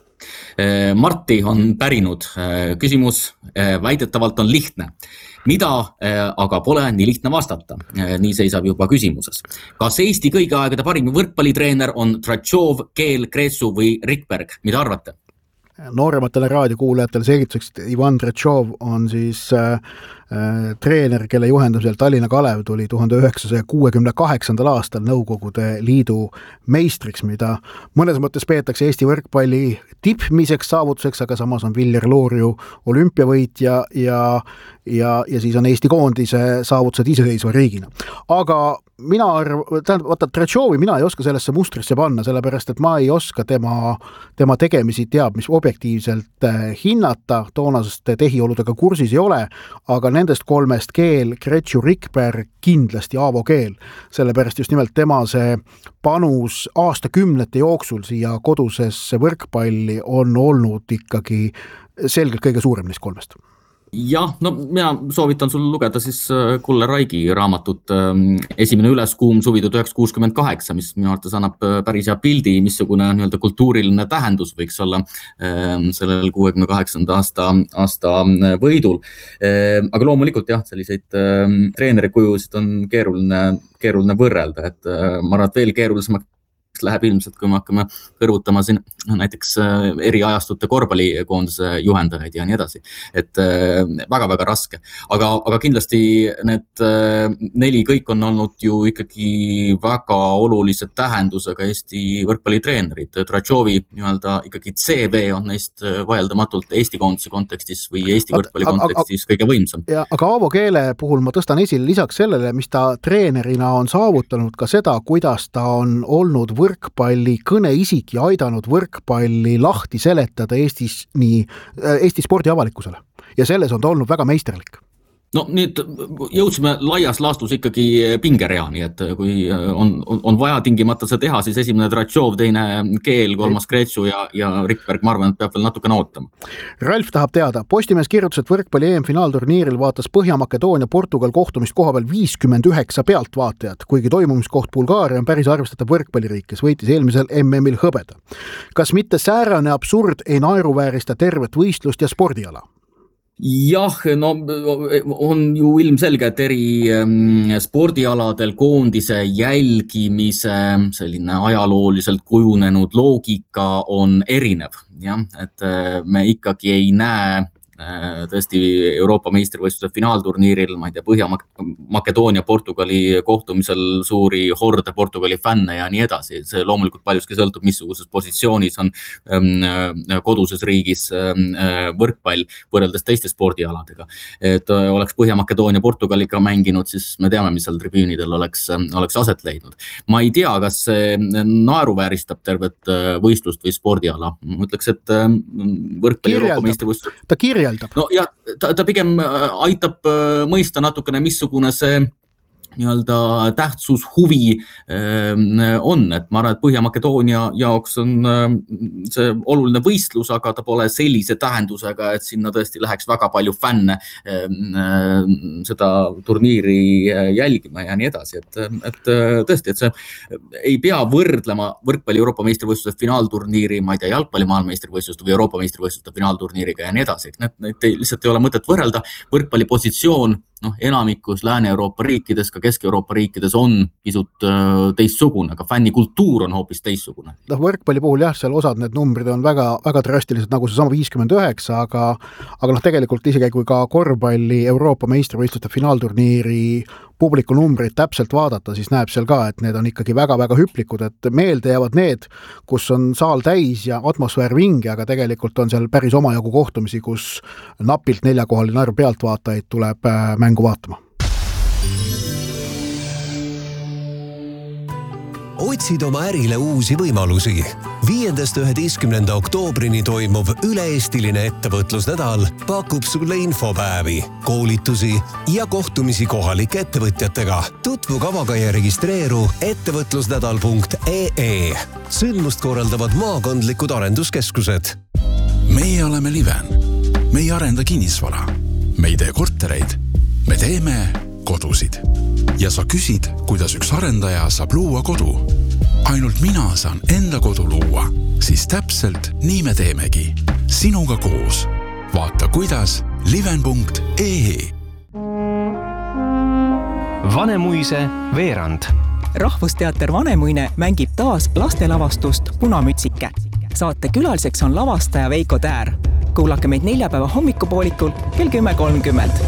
Martti on pärinud. Küsimus väidetavalt on lihtne. Mida aga pole nii lihtne vastata. Nii seisab juba küsimuses. Kas Eesti kõigi aegade parim võrkpallitreener on Tratšov, Keel, Kreesu või Rikberg? Mida arvate? Noorematele raadiokuulajatele selgituseks, et Ivan Tratšov on siis äh, äh, treener, kelle juhendamisel Tallinna Kalev tuli tuhande üheksasaja kuuekümne kaheksandal aastal Nõukogude Liidu meistriks, mida mõnes mõttes peetakse Eesti võrkpalli tippmiseks saavutuseks, aga samas on Viljar Loorju olümpiavõitja ja, ja, ja siis on Eesti koondise saavutused iseseisva riigina. Aga mina arv, tähendab, vaata, Tratšovi mina ei oska sellesse mustrisse panna, sellepärast, et ma ei oska tema, tema tegemisi teab, mis objektiivselt hinnata, toonasest tehioludega kursis ei ole, aga nendest kolmest Keel, Kretšu, Rikberg, kindlasti Aavo Keel, sellepärast just nimelt tema see panus aastakümnete jooksul siia kodusesse võrkpalli on olnud ikkagi selgelt kõige suurem neist kolmest. Jah, no mina soovitan sul lugeda siis Kulle Raigi raamatut Esimene üleskuum suvi tuhat üheksasada kuuskümmend kaheksa, mis minu arvates annab päris hea pildi, missugune nii-öelda kultuuriline tähendus võiks olla sellel kuuekümne kaheksanda aasta, aasta võidul. Aga loomulikult jah, selliseid treeneri kujusid on keeruline, keeruline võrrelda, et ma arvan, et veel keerulisem läheb ilmselt, kui me hakkame kõrvutama siin näiteks eri ajastute korvpallikoondise juhendajaid ja nii edasi. Et väga-väga raske. Aga, aga kindlasti need neli kõik on olnud ju ikkagi väga olulise tähendusega Eesti võrkpallitreenerid. Tratšovi nii-öelda ikkagi C V on neist vaieldamatult Eesti koondise kontekstis või Eesti võrkpalli kontekstis kõige võimsam. Ja, aga Aavo Keele puhul ma tõstan esile lisaks sellele, mis ta treenerina on saavutanud ka seda, kuidas ta on olnud võrkpalli kõneisik ja aidanud võrkpalli lahti seletada Eestis, nii, Eesti spordi avalikkusele. Ja selles on ta olnud väga meisterlik. No nüüd jõudsime laias laastus ikkagi pingereani, et kui on, on vaja tingimata see teha, siis esimene Tratšov, teine Keel, kolmas Kretsu ja, ja Rikberg, ma arvan, et peab veel natukene ootama. Ralf tahab teada, Postimees kirjutas, et võrkpalli E M-finaalturniiril vaatas Põhja-Makedoonia Portugal kohtumist kohapeal viiskümmend üheksa pealtvaatajat, kuigi toimumiskoht Bulgaaria on päris arvestatav võrkpalliriik, kes võitis eelmisel M M-il hõbeda. Kas mitte säärane absurd ei naeruväärista tervet võistlust ja spordiala? Jah, no on ju ilmselge, et eri spordialadel koondise jälgimise selline ajalooliselt kujunenud loogika on erinev. Jah, et me ikkagi ei näe tõesti Euroopa meistrivõistluse finaalturniiril, ma ei tea, Põhja-Makedoonia Portugali kohtumisel suuri horde Portugali fänne ja nii edasi. See loomulikult paljuski sõltub, missuguses positsioonis on koduses riigis võrkpall võrreldes teiste spordialadega. Et oleks Põhja-Makedoonia Portugaliga mänginud, siis me teame, mis seal tribüünidel oleks, oleks aset leidnud. Ma ei tea, kas see naeruvääristab tervet võistlust või spordiala. Ma ütleks, et võrkpall Euroopa meistrivõistlus... Ta kirjeldab. No ja ta, ta pigem aitab mõista natukene, missugune see nii-öelda tähtsus, huvi on, et ma arvan, et Põhja-Makedoonia jaoks on see oluline võistlus, aga ta pole sellise tähendusega, et sinna tõesti läheks väga palju fänne seda turniiri jälgima ja nii edasi, et, et tõesti, et see ei pea võrdlema võrkpalli Euroopa meistrivõistluse finaalturniiri, ma ei tea, jalgpalli maailmameistrivõistluste või Euroopa meistrivõistluste finaalturniiriga ja nii edasi, et need lihtsalt ei ole mõtet võrrelda. Võrkpalli positsioon noh, enamikus Lääne-Euroopa riikides, ka Kesk-Euroopa riikides on pisut teistsugune, aga fännikultuur on hoopis teistsugune. No, võrkpalli puhul jah, seal osad need numbrid on väga, väga drastilised, nagu see sama viiskümmend üheksa, aga, aga noh, tegelikult isegi kui ka korvpalli Euroopa meistrivõistluste finaalturniiri publiku numbrid täpselt vaadata, siis näeb seal ka, et need on ikkagi väga-väga hüplikud, et meelde jäävad need, kus on saal täis ja atmosfäär vinge, aga tegelikult on seal päris omajagu kohtumisi, kus napilt neljakohaline arv pealtvaatajaid tuleb mängu vaatama. Otsid oma ärile uusi võimalusi. viiendast üheteistkümnenda oktoobrini toimuv üle-eestiline ettevõtlusnädal pakub sulle infopäevi, koolitusi ja kohtumisi kohalike ettevõtjatega. Tutvu kavaga ja registreeru ettevõtlusnädal punkt ee. Sündmust korraldavad maakondlikud arenduskeskused. Meie oleme Liven. Me ei arenda kinnisvara. Me ei tee kortereid. Me teeme kodusid. Ja sa küsid, kuidas üks arendaja saab luua kodu. Ainult mina saan enda kodu luua, siis täpselt nii me teemegi. Sinuga koos. Vaata kuidas liven punkt ee. Vanemuise veerand. Rahvusteater Vanemuine mängib taas lastelavastust Punamütsike. Saate külaliseks on lavastaja Veiko Täär. Kuulake meid neljapäeva hommikupoolikul kell kümme kolmkümmend.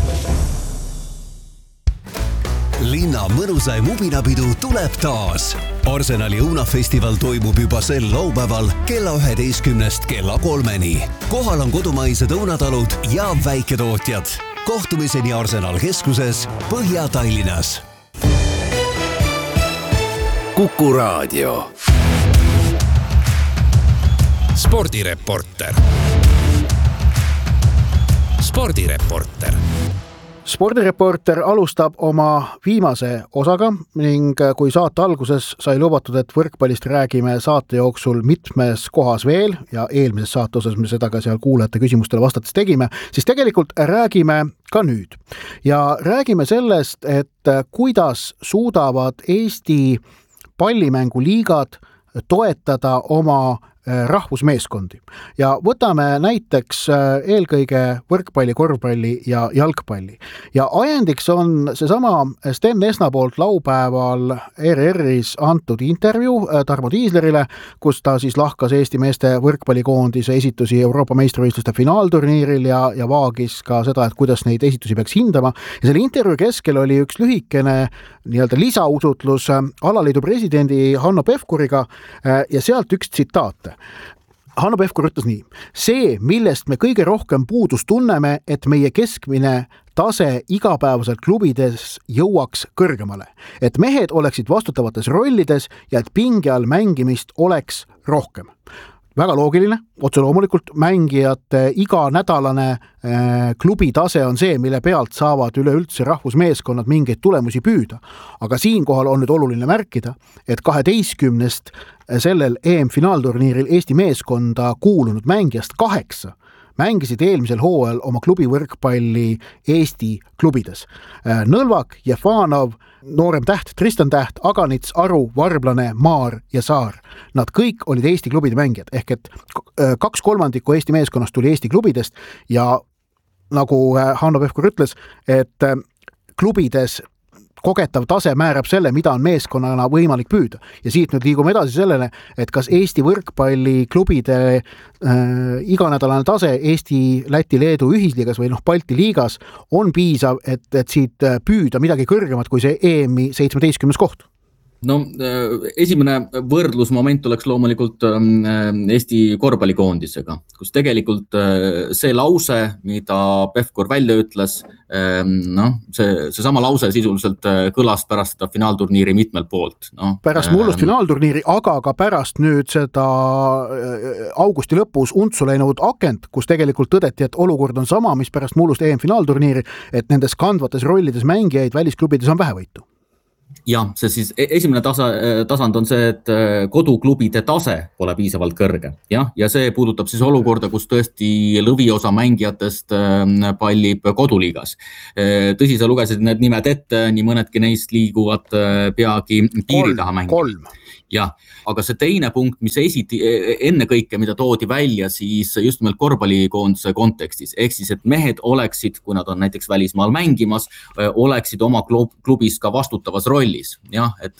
Linna mõnusaim ubinapidu tuleb taas. Arsenali õunafestival toimub juba sel laupäeval kella üheteistkümnest kella kolmeni. Kohal on kodumaised õunatalud ja väiketootjad. Kohtumiseni Arsenal keskuses Põhja-Tallinnas. Kuku Raadio. Spordireporter. Spordireporter. Spordireporter alustab oma viimase osaga ning kui saate alguses sai lubatud, et võrkpallist räägime saate jooksul mitmes kohas veel ja eelmises saate osas me seda ka seal kuulajate küsimustele vastates tegime, siis tegelikult räägime ka nüüd. Ja räägime sellest, et kuidas suudavad Eesti pallimänguliigad toetada oma rahvusmeeskondi. Ja võtame näiteks eelkõige võrkpalli, korvpalli ja jalgpalli. Ja ajendiks on seesama Sten Esna poolt laupäeval E R R-is antud intervjuu Tarmo Tiislerile, kus ta siis lahkas Eesti meeste võrkpallikoondise esitusi Euroopa meistrivõistluste finaalturniiril ja, ja vaagis ka seda, et kuidas neid esitusi peaks hindama. Ja selle intervjuu keskel oli üks lühikene nii-öelda lisausutlus alaliidu presidendi Hanno Pevkuriga ja sealt üks tsitaat. Hanno Pevkur ütles nii: see, millest me kõige rohkem puudust tunneme, et meie keskmine tase igapäevaselt klubides jõuaks kõrgemale, et mehed oleksid vastutavates rollides ja et pinge all mängimist oleks rohkem. Väga loogiline, otse loomulikult mängijate iganädalane äh, klubi tase on see, mille pealt saavad üleüldse rahvusmeeskonnad mingeid tulemusi püüda. Aga siinkohal on nüüd oluline märkida, et kaheteistkümnest sellel E M-finaalturniiril Eesti meeskonda kuulunud mängijast kaheksa mängisid eelmisel hooajal oma klubi võrkpalli Eesti klubides. Nõlvak, Jefanov, noorem täht, Tristan Täht, Aganits, Aru, Varblane, Maar ja Saar. Nad kõik olid Eesti klubide mängijad, ehk et kaks kolmandikku Eesti meeskonnast tuli Eesti klubidest ja nagu Hanno Pevkur ütles, et klubides kogetav tase määrab selle, mida on meeskonnana võimalik püüda. Ja siit nüüd liigume edasi sellele, et kas Eesti võrkpalliklubide äh, iganädalane tase Eesti, Läti, Leedu ühisliigas või noh, Balti liigas on piisav, et, et siit püüda midagi kõrgemat kui see E M-i seitsmeteistkümnes koht. No esimene võrdlusmoment oleks loomulikult Eesti korvpallikoondisega, kus tegelikult see lause, mida Pevkur välja ütles, no, see, see sama lause sisuliselt kõlas pärast seda finaalturniiri mitmel poolt. No, pärast mullust finaalturniiri, aga ka pärast nüüd seda augusti lõpus untsu läinud akent, kus tegelikult tõdeti, et olukord on sama, mis pärast mullust E M finaalturniiri, et nendes kandvates rollides mängijaid välisklubides on vähevõitu. Ja, see siis esimene tasa, tasand on see, et koduklubide tase pole piisavalt kõrge. Ja, ja see puudutab siis olukorda, kus tõesti lõviosa mängijatest pallib koduliigas. Tõsi, sa lugesid need nimed ette, nii mõnedki neist liiguvad peagi piiri taha mängida. Kolm. Ja, aga see teine punkt, mis esiti enne kõike, mida toodi välja, siis just nimelt korvpallikoondise kontekstis. Ehk siis, et mehed oleksid, kui nad on näiteks välismaal mängimas, oleksid oma klubis ka vastutavas rollis. Ja, et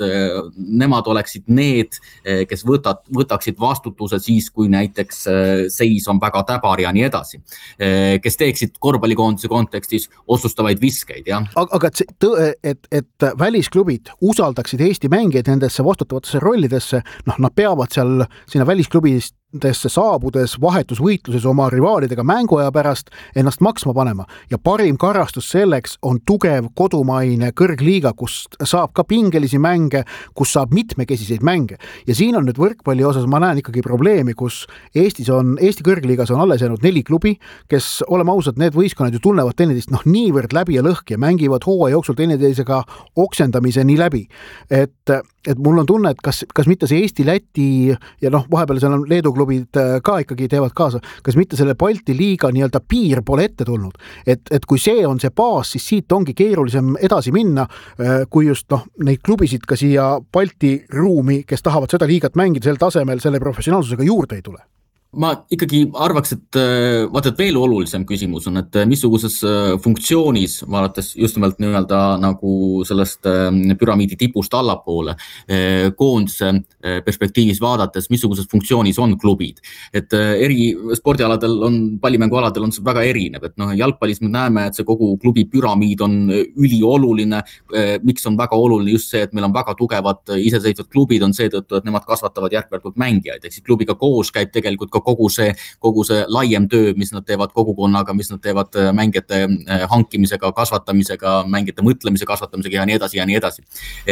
nemad oleksid need, kes võtad, võtaksid vastutuse siis, kui näiteks seis on väga täbar ja nii edasi. Kes teeksid korvpallikoondise kontekstis otsustavaid viskeid. Ja. Aga et, see, et, et välisklubid usaldaksid Eesti mängijad nendesse vastutavatesse rolli, noh, nad peavad seal sinna välisklubidesse saabudes vahetusvõitluses oma rivaalidega mänguaja pärast ennast maksma panema. Ja parim karastus selleks on tugev kodumaine kõrgliiga, kus saab ka pingelisi mänge, kus saab mitmekesiseid mänge. Ja siin on nüüd võrkpalli osas, ma näen ikkagi probleemi, kus Eestis on, Eesti kõrgliigas on alles jäänud neli klubi, kes, oleme ausad, need võistkonnad ju tunnevad teineteist noh, niivõrd läbi ja lõhki ja mängivad hooaja jooksul teineteisega oksendamise nii läbi. Et, et mul on tunne, et kas, kas mitte see Eesti, Läti ja noh, vahepeal seal on Leedu klubid ka ikkagi teevad kaasa, kas mitte selle Balti liiga nii-öelda piir pole ette tulnud. Et, et kui see on see baas, siis siit ongi keerulisem edasi minna, kui just noh, neid klubisid ka siia Balti ruumi, kes tahavad seda liigat mängida sel tasemel, selle professionaalsusega juurde ei tule. Ma ikkagi arvaks, et vaata, et veel olulisem küsimus on, et missuguses funktsioonis, vaadates just nimelt nii-öelda nagu sellest püramiidi tipust allapoole, koondise perspektiivis vaadates, missuguses funktsioonis on klubid. Et eri spordialadel on, pallimängualadel on see väga erinev, et noh, jalgpallis me näeme, et see kogu klubi püramiid on ülioluline. Miks on väga oluline just see, et meil on väga tugevad iseseisvad klubid, on seetõttu, et nemad kasvatavad järk-järgult mängijaid, ehk siis klubiga koos käib tegelikult ka kogu see, kogu see laiem töö, mis nad teevad kogukonnaga, mis nad teevad mängijate hankimisega, kasvatamisega, mängijate mõtlemise kasvatamisega ja nii edasi ja nii edasi.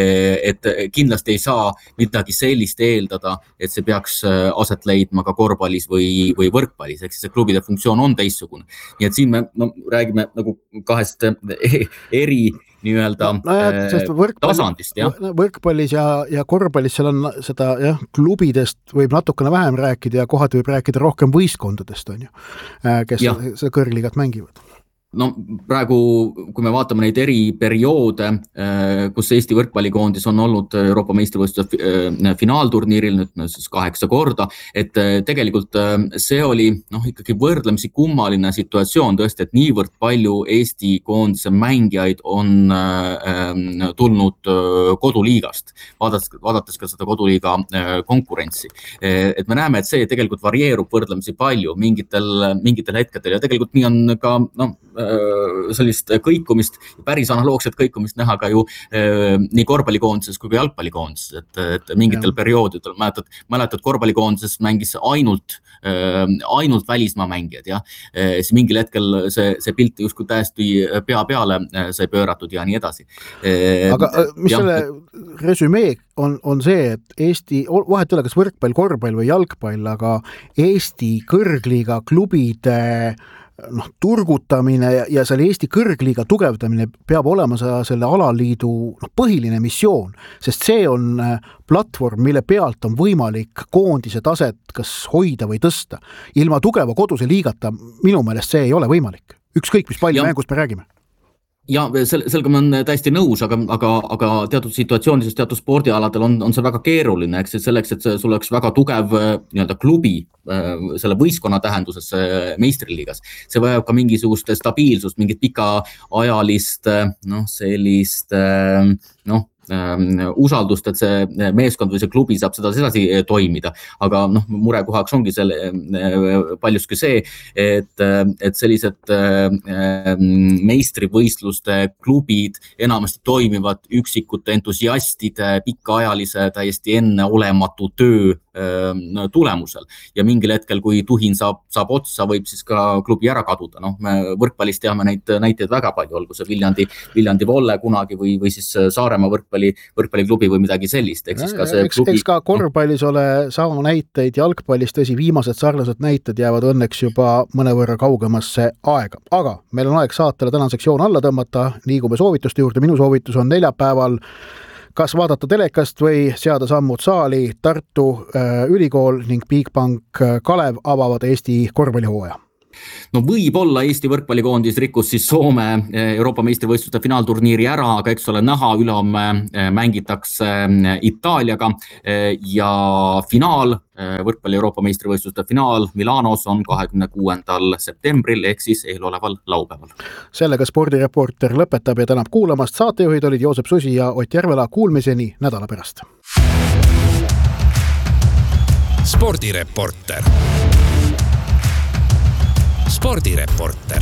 Et kindlasti ei saa midagi sellist eeldada, et see peaks aset leidma ka korvpallis või, või võrkpallis, ehk siis see klubide funktsioon on teistsugune. Nii et siin me no, räägime nagu kahest eri nii-öelda no, no, võrkpalli, tasandist. Ja. Võrkpallis ja, ja korvpallis seal on seda jah, klubidest võib natukene vähem rääkida ja kohati võib rääkida rohkem võistkondadest, on ju, kes ja. seda kõrgliigat mängivad. No praegu, kui me vaatame neid eri perioode, kus Eesti võrkpallikoondis on olnud Euroopa meistrivõistluse finaalturniiril nüüd siis kaheksa korda, et tegelikult see oli noh, ikkagi võrdlemisi kummaline situatsioon tõesti, et niivõrd palju Eesti koondise mängijaid on tulnud koduliigast, vaadates, vaadates ka seda koduliiga konkurentsi. Et me näeme, et see tegelikult varieerub võrdlemisi palju mingitel, mingitel hetkedel ja tegelikult nii on ka noh, sellist kõikumist, päris analoogset kõikumist näha ka ju eh, nii korvpallikoondises kui ka jalgpallikoondises, et, et mingitel ja. perioodidel mäletad, mäletad korvpallikoondises mängis ainult, eh, ainult välismaa mängijad ja eh, siis mingil hetkel see, see pilt justkui täiesti pea peale eh, sai pööratud ja nii edasi. Eh, Aga mis ja, selle resümee on, on see, et Eesti, vahet üle kas võrkpall, korvpall või jalgpall, aga Eesti kõrgliiga klubide noh, turgutamine ja, ja selle Eesti kõrgliiga tugevdamine peab olema selle alaliidu noh, põhiline missioon, sest see on platvorm, mille pealt on võimalik koondise taset kas hoida või tõsta. Ilma tugeva koduse liigata minu meelest see ei ole võimalik. Ükskõik, mis palju mängust me räägime. Ja sel, sellega ma olen täiesti nõus, aga, aga, aga teatud situatsioonides, teatud spordialadel on, on see väga keeruline, eks selleks, et sul oleks väga tugev nii-öelda klubi selle võistkonna tähenduses meistriliigas. See vajab ka mingisugust stabiilsust, mingit pikaajalist, noh, sellist, noh, usaldust, et see meeskond või see klubi saab seda edasi toimida. Aga noh, murekohaks ongi selle, paljuski see, et, et sellised meistrivõistluste klubid enamasti toimivad üksikute entusiastide pikaajalise täiesti enneolematu töö tulemusel. Ja mingil hetkel, kui tuhin saab, saab otsa, võib siis ka klubi ära kaduda. No, me võrkpallis teame neid näiteid väga palju, olgu see Viljandi, Viljandi Volle kunagi või, või siis Saaremaa võrkpalli, võrkpalliklubi või midagi sellist. Eks, siis ka see eks, klubi... eks ka korvpallis ole sama näiteid, jalgpallis tõsi, viimased sarnased näited jäävad õnneks juba mõnevõrra kaugemasse aega. Aga meil on aeg saatele tänane sektsioon alla tõmmata, liigume soovituste juurde. Minu soovitus on neljapäeval kas vaadata telekast või seada sammud saali. Tartu äh, ülikool ning Bigbank Kalev avavad Eesti korvpallihooaja. No võib-olla Eesti võrkpallikoondis rikkus siis Soome Euroopa meistrivõistluste finaalturniiri ära, aga eks ole näha, ülehomme mängitakse Itaaliaga ja finaal, võrkpalli Euroopa meistrivõistluste finaal Milanos on kahekümne kuuendal septembril ehk siis eeloleval laupäeval. Sellega spordireporter lõpetab ja tänab kuulamast. Saatejuhid olid Joosep Susi ja Ott Järvela. Kuulmiseni nädala pärast. Spordireporter. Spordireporter.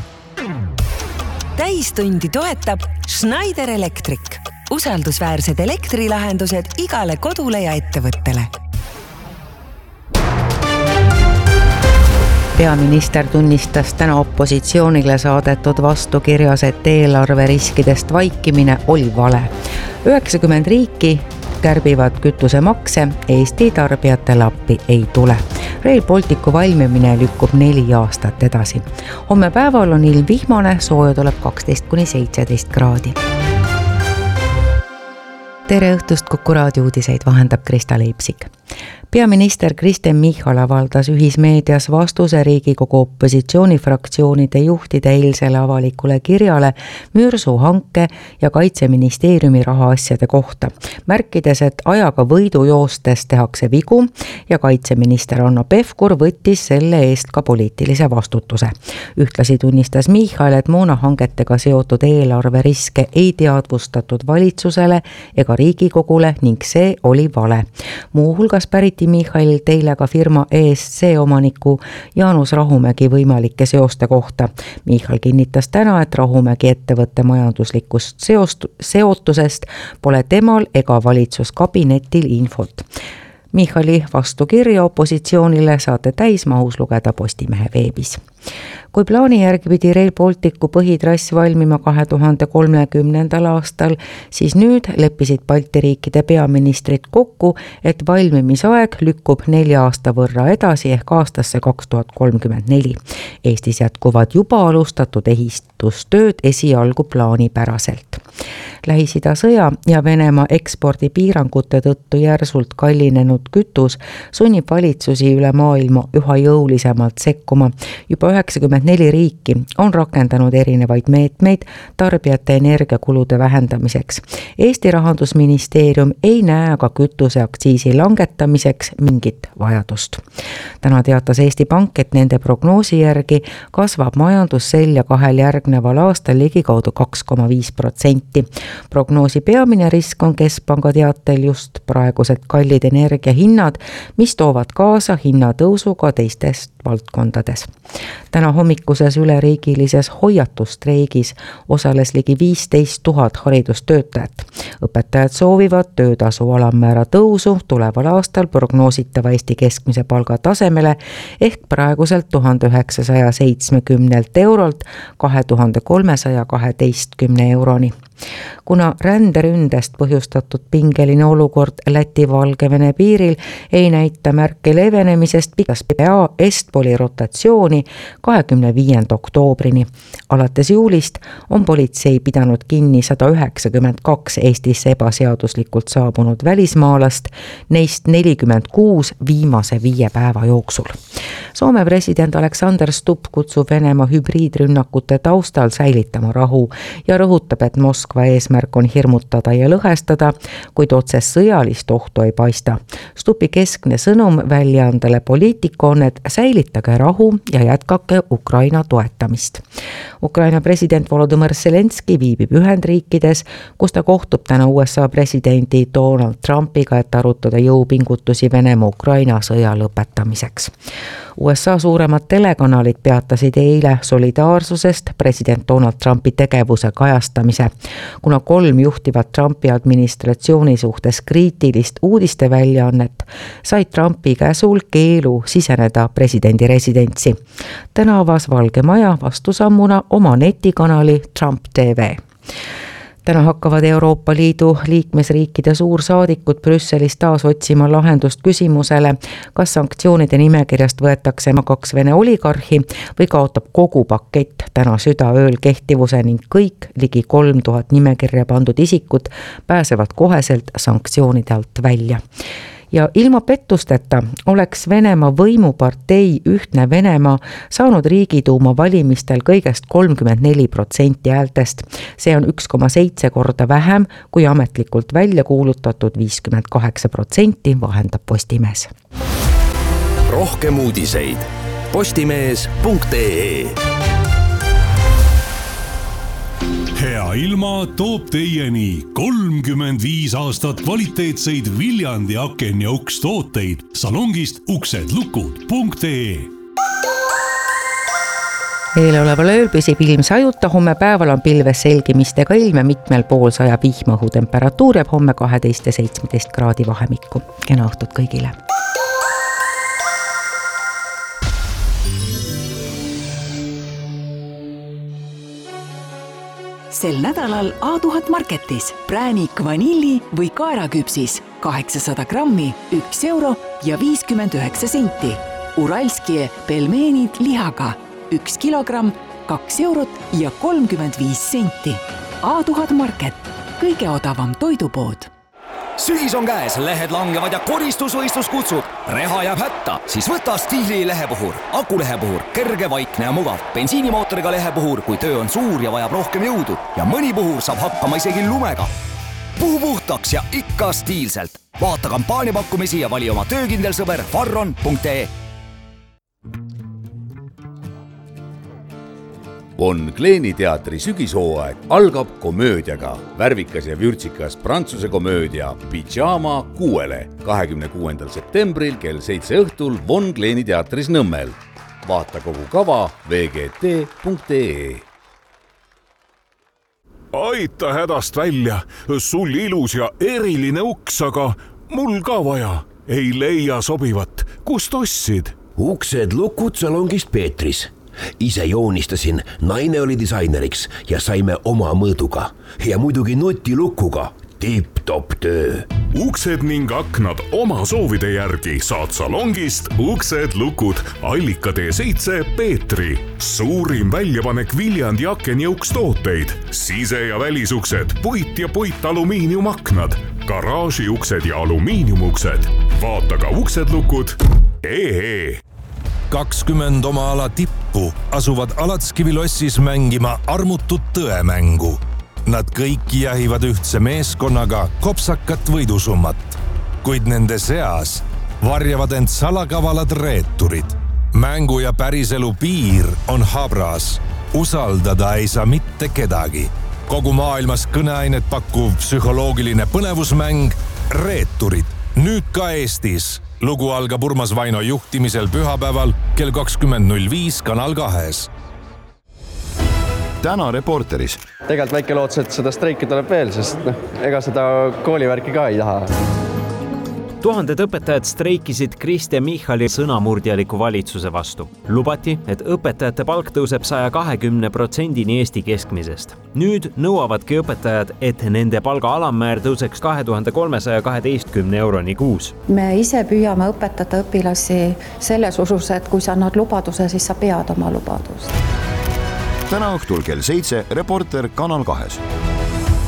Täistundi toetab Schneider Electric. Usaldusväärsed elektrilahendused igale kodule ja ettevõttele. Peaminister tunnistas täna opositsioonile saadetud vastukirjas, et eelarveriskidest vaikimine oli vale. üheksakümmend riiki kärbivad kütusemakse, Eesti tarbijatele appi ei tule. Rail Balticu valmimine lükkub neli aastat edasi. Homme päeval on ilm vihmane, sooja tuleb kaksteist kuni seitseteist kraadi. Tere õhtust, Kuku raadio uudiseid vahendab Krista Leipsik. Peaminister Kristen Michal avaldas ühismeedias vastuse Riigikogu opositsioonifraktsioonide juhtide eilsele avalikule kirjale Müürsuu hanke ja Kaitseministeeriumi rahaasjade kohta, märkides, et ajaga võidujoostes tehakse vigu ja kaitseminister Hanno Pevkur võttis selle eest ka poliitilise vastutuse. Ühtlasi tunnistas Michal, et moonahangetega seotud eelarveriske ei teadvustatud valitsusele ega Riigikogule ning see oli vale. Muuhulgas päriti Michal teile ka firma E S C omaniku Jaanus Rahumägi võimalike seoste kohta. Michal kinnitas täna, et Rahumägi ettevõtte majanduslikust seost, seotusest pole temal ega valitsuskabinetil infot. Michali vastukirja opositsioonile saate täismahus lugeda Postimehe veebis. Kui plaani järgi pidi Rail Balticu põhitrass valmima kahe tuhande kolmekümnendal aastal, siis nüüd leppisid Balti riikide peaministrid kokku, et valmimisaeg lükkub nelja aasta võrra edasi ehk aastasse kaks tuhat kolmkümmend neli. Eestis jätkuvad juba alustatud ehitustööd esialgu plaanipäraselt. Lähis-Ida sõja ja Venemaa ekspordipiirangute tõttu järsult kallinenud kütus sunnib valitsusi üle maailma üha jõulisemalt sekkuma. Juba üheksakümmend neli riiki on rakendanud erinevaid meetmeid tarbijate energiakulude vähendamiseks. Eesti Rahandusministeerium ei näe aga kütuseaktsiisi langetamiseks mingit vajadust. Täna teatas Eesti Pank, et nende prognoosi järgi kasvab majandus selja kahel järgneval aastal ligikaudu kaks koma viis protsenti. Prognoosi peamine risk on Keskpanga teatel just praegused kallid energiahinnad, mis toovad kaasa hinnatõusuga teistest valdkondades. Täna hommikuses üleriigilises hoiatustreigis osales ligi viisteist tuhat haridustöötajat. Õpetajad soovivad töötasu alammäära tõusu tuleval aastal prognoositava Eesti keskmise palga tasemele ehk praeguselt tuhat üheksasada seitsekümmend eurolt kahe tuhande kolmesaja kaheteistkümne euroni. Kuna ränderündest põhjustatud pingeline olukord Läti-Valgevene piiril ei näita märke leevenemisest, pidas P P A Estpoli rotatsiooni kahekümne viienda oktoobrini. Alates juulist on politsei pidanud kinni sada üheksakümmend kaks Eestisse ebaseaduslikult saabunud välismaalast, neist nelikümmend kuus viimase viie päeva jooksul. Soome president Alexander Stubb kutsub Venemaa hübriidrünnakute taustal säilitama rahu ja rõhutab, et Moskva eesmärk on hirmutada ja lõhestada, kuid otsest sõjalist ohtu ei paista. Stubbi keskne sõnum väljaandele Poliitico on, et säilitage rahu ja jätkake Ukraina toetamist. Ukraina president Volodymyr Zelenski viibib Ühendriikides, kus ta kohtub täna U S A presidendi Donald Trumpiga, et arutada jõupingutusi Venemaa Ukraina sõja lõpetamiseks. U S A suuremad telekanalid peatasid eile solidaarsusest president Donald Trumpi tegevuse kajastamise, kuna kolm juhtivat Trumpi administratsiooni suhtes kriitilist uudiste väljaannet said Trumpi käsul keelu siseneda presidendi residentsi. Täna avas Valge Maja vastusammuna oma netikanali Trump T V. Täna hakkavad Euroopa Liidu liikmesriikide suursaadikud Brüsselis taas otsima lahendust küsimusele, kas sanktsioonide nimekirjast võetakse kaks Vene oligarhi või kaotab kogu pakett täna südaööl kehtivuse ning kõik ligi kolm tuhat nimekirja pandud isikud pääsevad koheselt sanktsioonide alt välja. Ja ilma pettusteta oleks Venemaa võimupartei Ühtne Venemaa saanud Riigiduuma valimistel kõigest kolmkümmend neli protsenti häältest. See on üks koma seitse korda vähem kui ametlikult välja kuulutatud viiskümmend kaheksa protsenti, vahendab Postimees. Rohkem uudiseid postimees punkt ee. Hea ilma toob teieni kolmkümmend viis aastat kvaliteetseid Viljandi aken- ja ukstooteid salongist uksedlukud punkt ee. Eeloleval ööl püsib ilm sajuta, homme päeval on pilves selgimistega ilm ja mitmel pool saja vihmaõhu, temperatuur jääb homme kaheteist ja seitsmeteist kraadi vahemikku. Kena õhtut kõigile! Sel nädalal A tuhat Marketis präänik vanilli või kaeraküpsis kaheksasada grammi, üks euro ja viiskümmend üheksa senti. Uralskie pelmeenid lihaga üks kilogramm, kaks eurot ja kolmkümmend viis senti. A tuhat Market, kõige odavam toidupood. Sügis on käes, lehed langevad ja koristusvõistlus kutsub. Reha jääb hätta, siis võta Stiili lehepuhur. Akulehepuhur, kerge, vaikne ja mugav. Bensiinimootoriga lehepuhur, kui töö on suur ja vajab rohkem jõudu. Ja mõni puhur saab hakkama isegi lumega. Puhu puhtaks ja ikka stiilselt. Vaata kampaaniapakkumisi ja vali oma töökindel sõber farron punkt ee. Von Kleeni teatri sügishooaeg algab komöödiaga. Värvikas ja vürtsikas prantsuse komöödia Pyjama kuuele kahekümne kuuendal septembril kell seitse õhtul Von Kleeni teatris Nõmmel. Vaata kogu kava v g t punkt ee. Aita hädast välja, sul ilus ja eriline uks, aga mul ka vaja. Ei leia sobivat. Kust ostsid? Uksed lukud salongist Peetris. Ise joonistasin, naine oli disaineriks ja saime oma mõõduga. Ja muidugi nutilukuga. Tipp-top töö. Uksed ning aknad oma soovide järgi saad salongist Uksed lukud Allika tee seitse Peetri. Suurim väljapanek Viljandi aken- ja ukstooteid. Sise- ja välisuksed, puit ja puitalumiiniumaknad, garaažiuksed ja alumiiniumuksed. Vaata ka uksedlukud ee. kakskümmend oma ala tippu asuvad Alatskivilossis mängima armutut tõemängu. Nad kõik jahivad ühtse meeskonnaga kopsakat võidusummat, kuid nende seas varjavad end salakavalad reeturid. Mängu ja päriselu piir on habras. Usaldada ei saa mitte kedagi. Kogu maailmas kõneainet pakkuv psühholoogiline põnevusmäng Reeturid. Nüüd ka Eestis. Lugu algab Urmas Vaino juhtimisel pühapäeval kell kakskümmend null viis Kanal kahes. Täna Reporteris. Tegelt väike lootus, et seda streiki tuleb veel, sest no, ega seda koolivärki ka ei taha. Tuhanded õpetajad streikisid Kristen Michali sõnamurdjaliku valitsuse vastu. Lubati, et õpetajate palk tõuseb saja kahekümne protsendini Eesti keskmisest. Nüüd nõuavadki õpetajad, et nende palga alammäär tõuseks kahe tuhande kolmesaja kaheteistkümne euroni kuus. Me ise püüame õpetada õpilasi selles usus, et kui sa annad lubaduse, siis sa pead oma lubadust. Täna õhtul kell seitse Reporter Kanal kahes.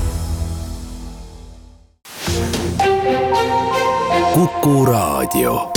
Kuku Raadio.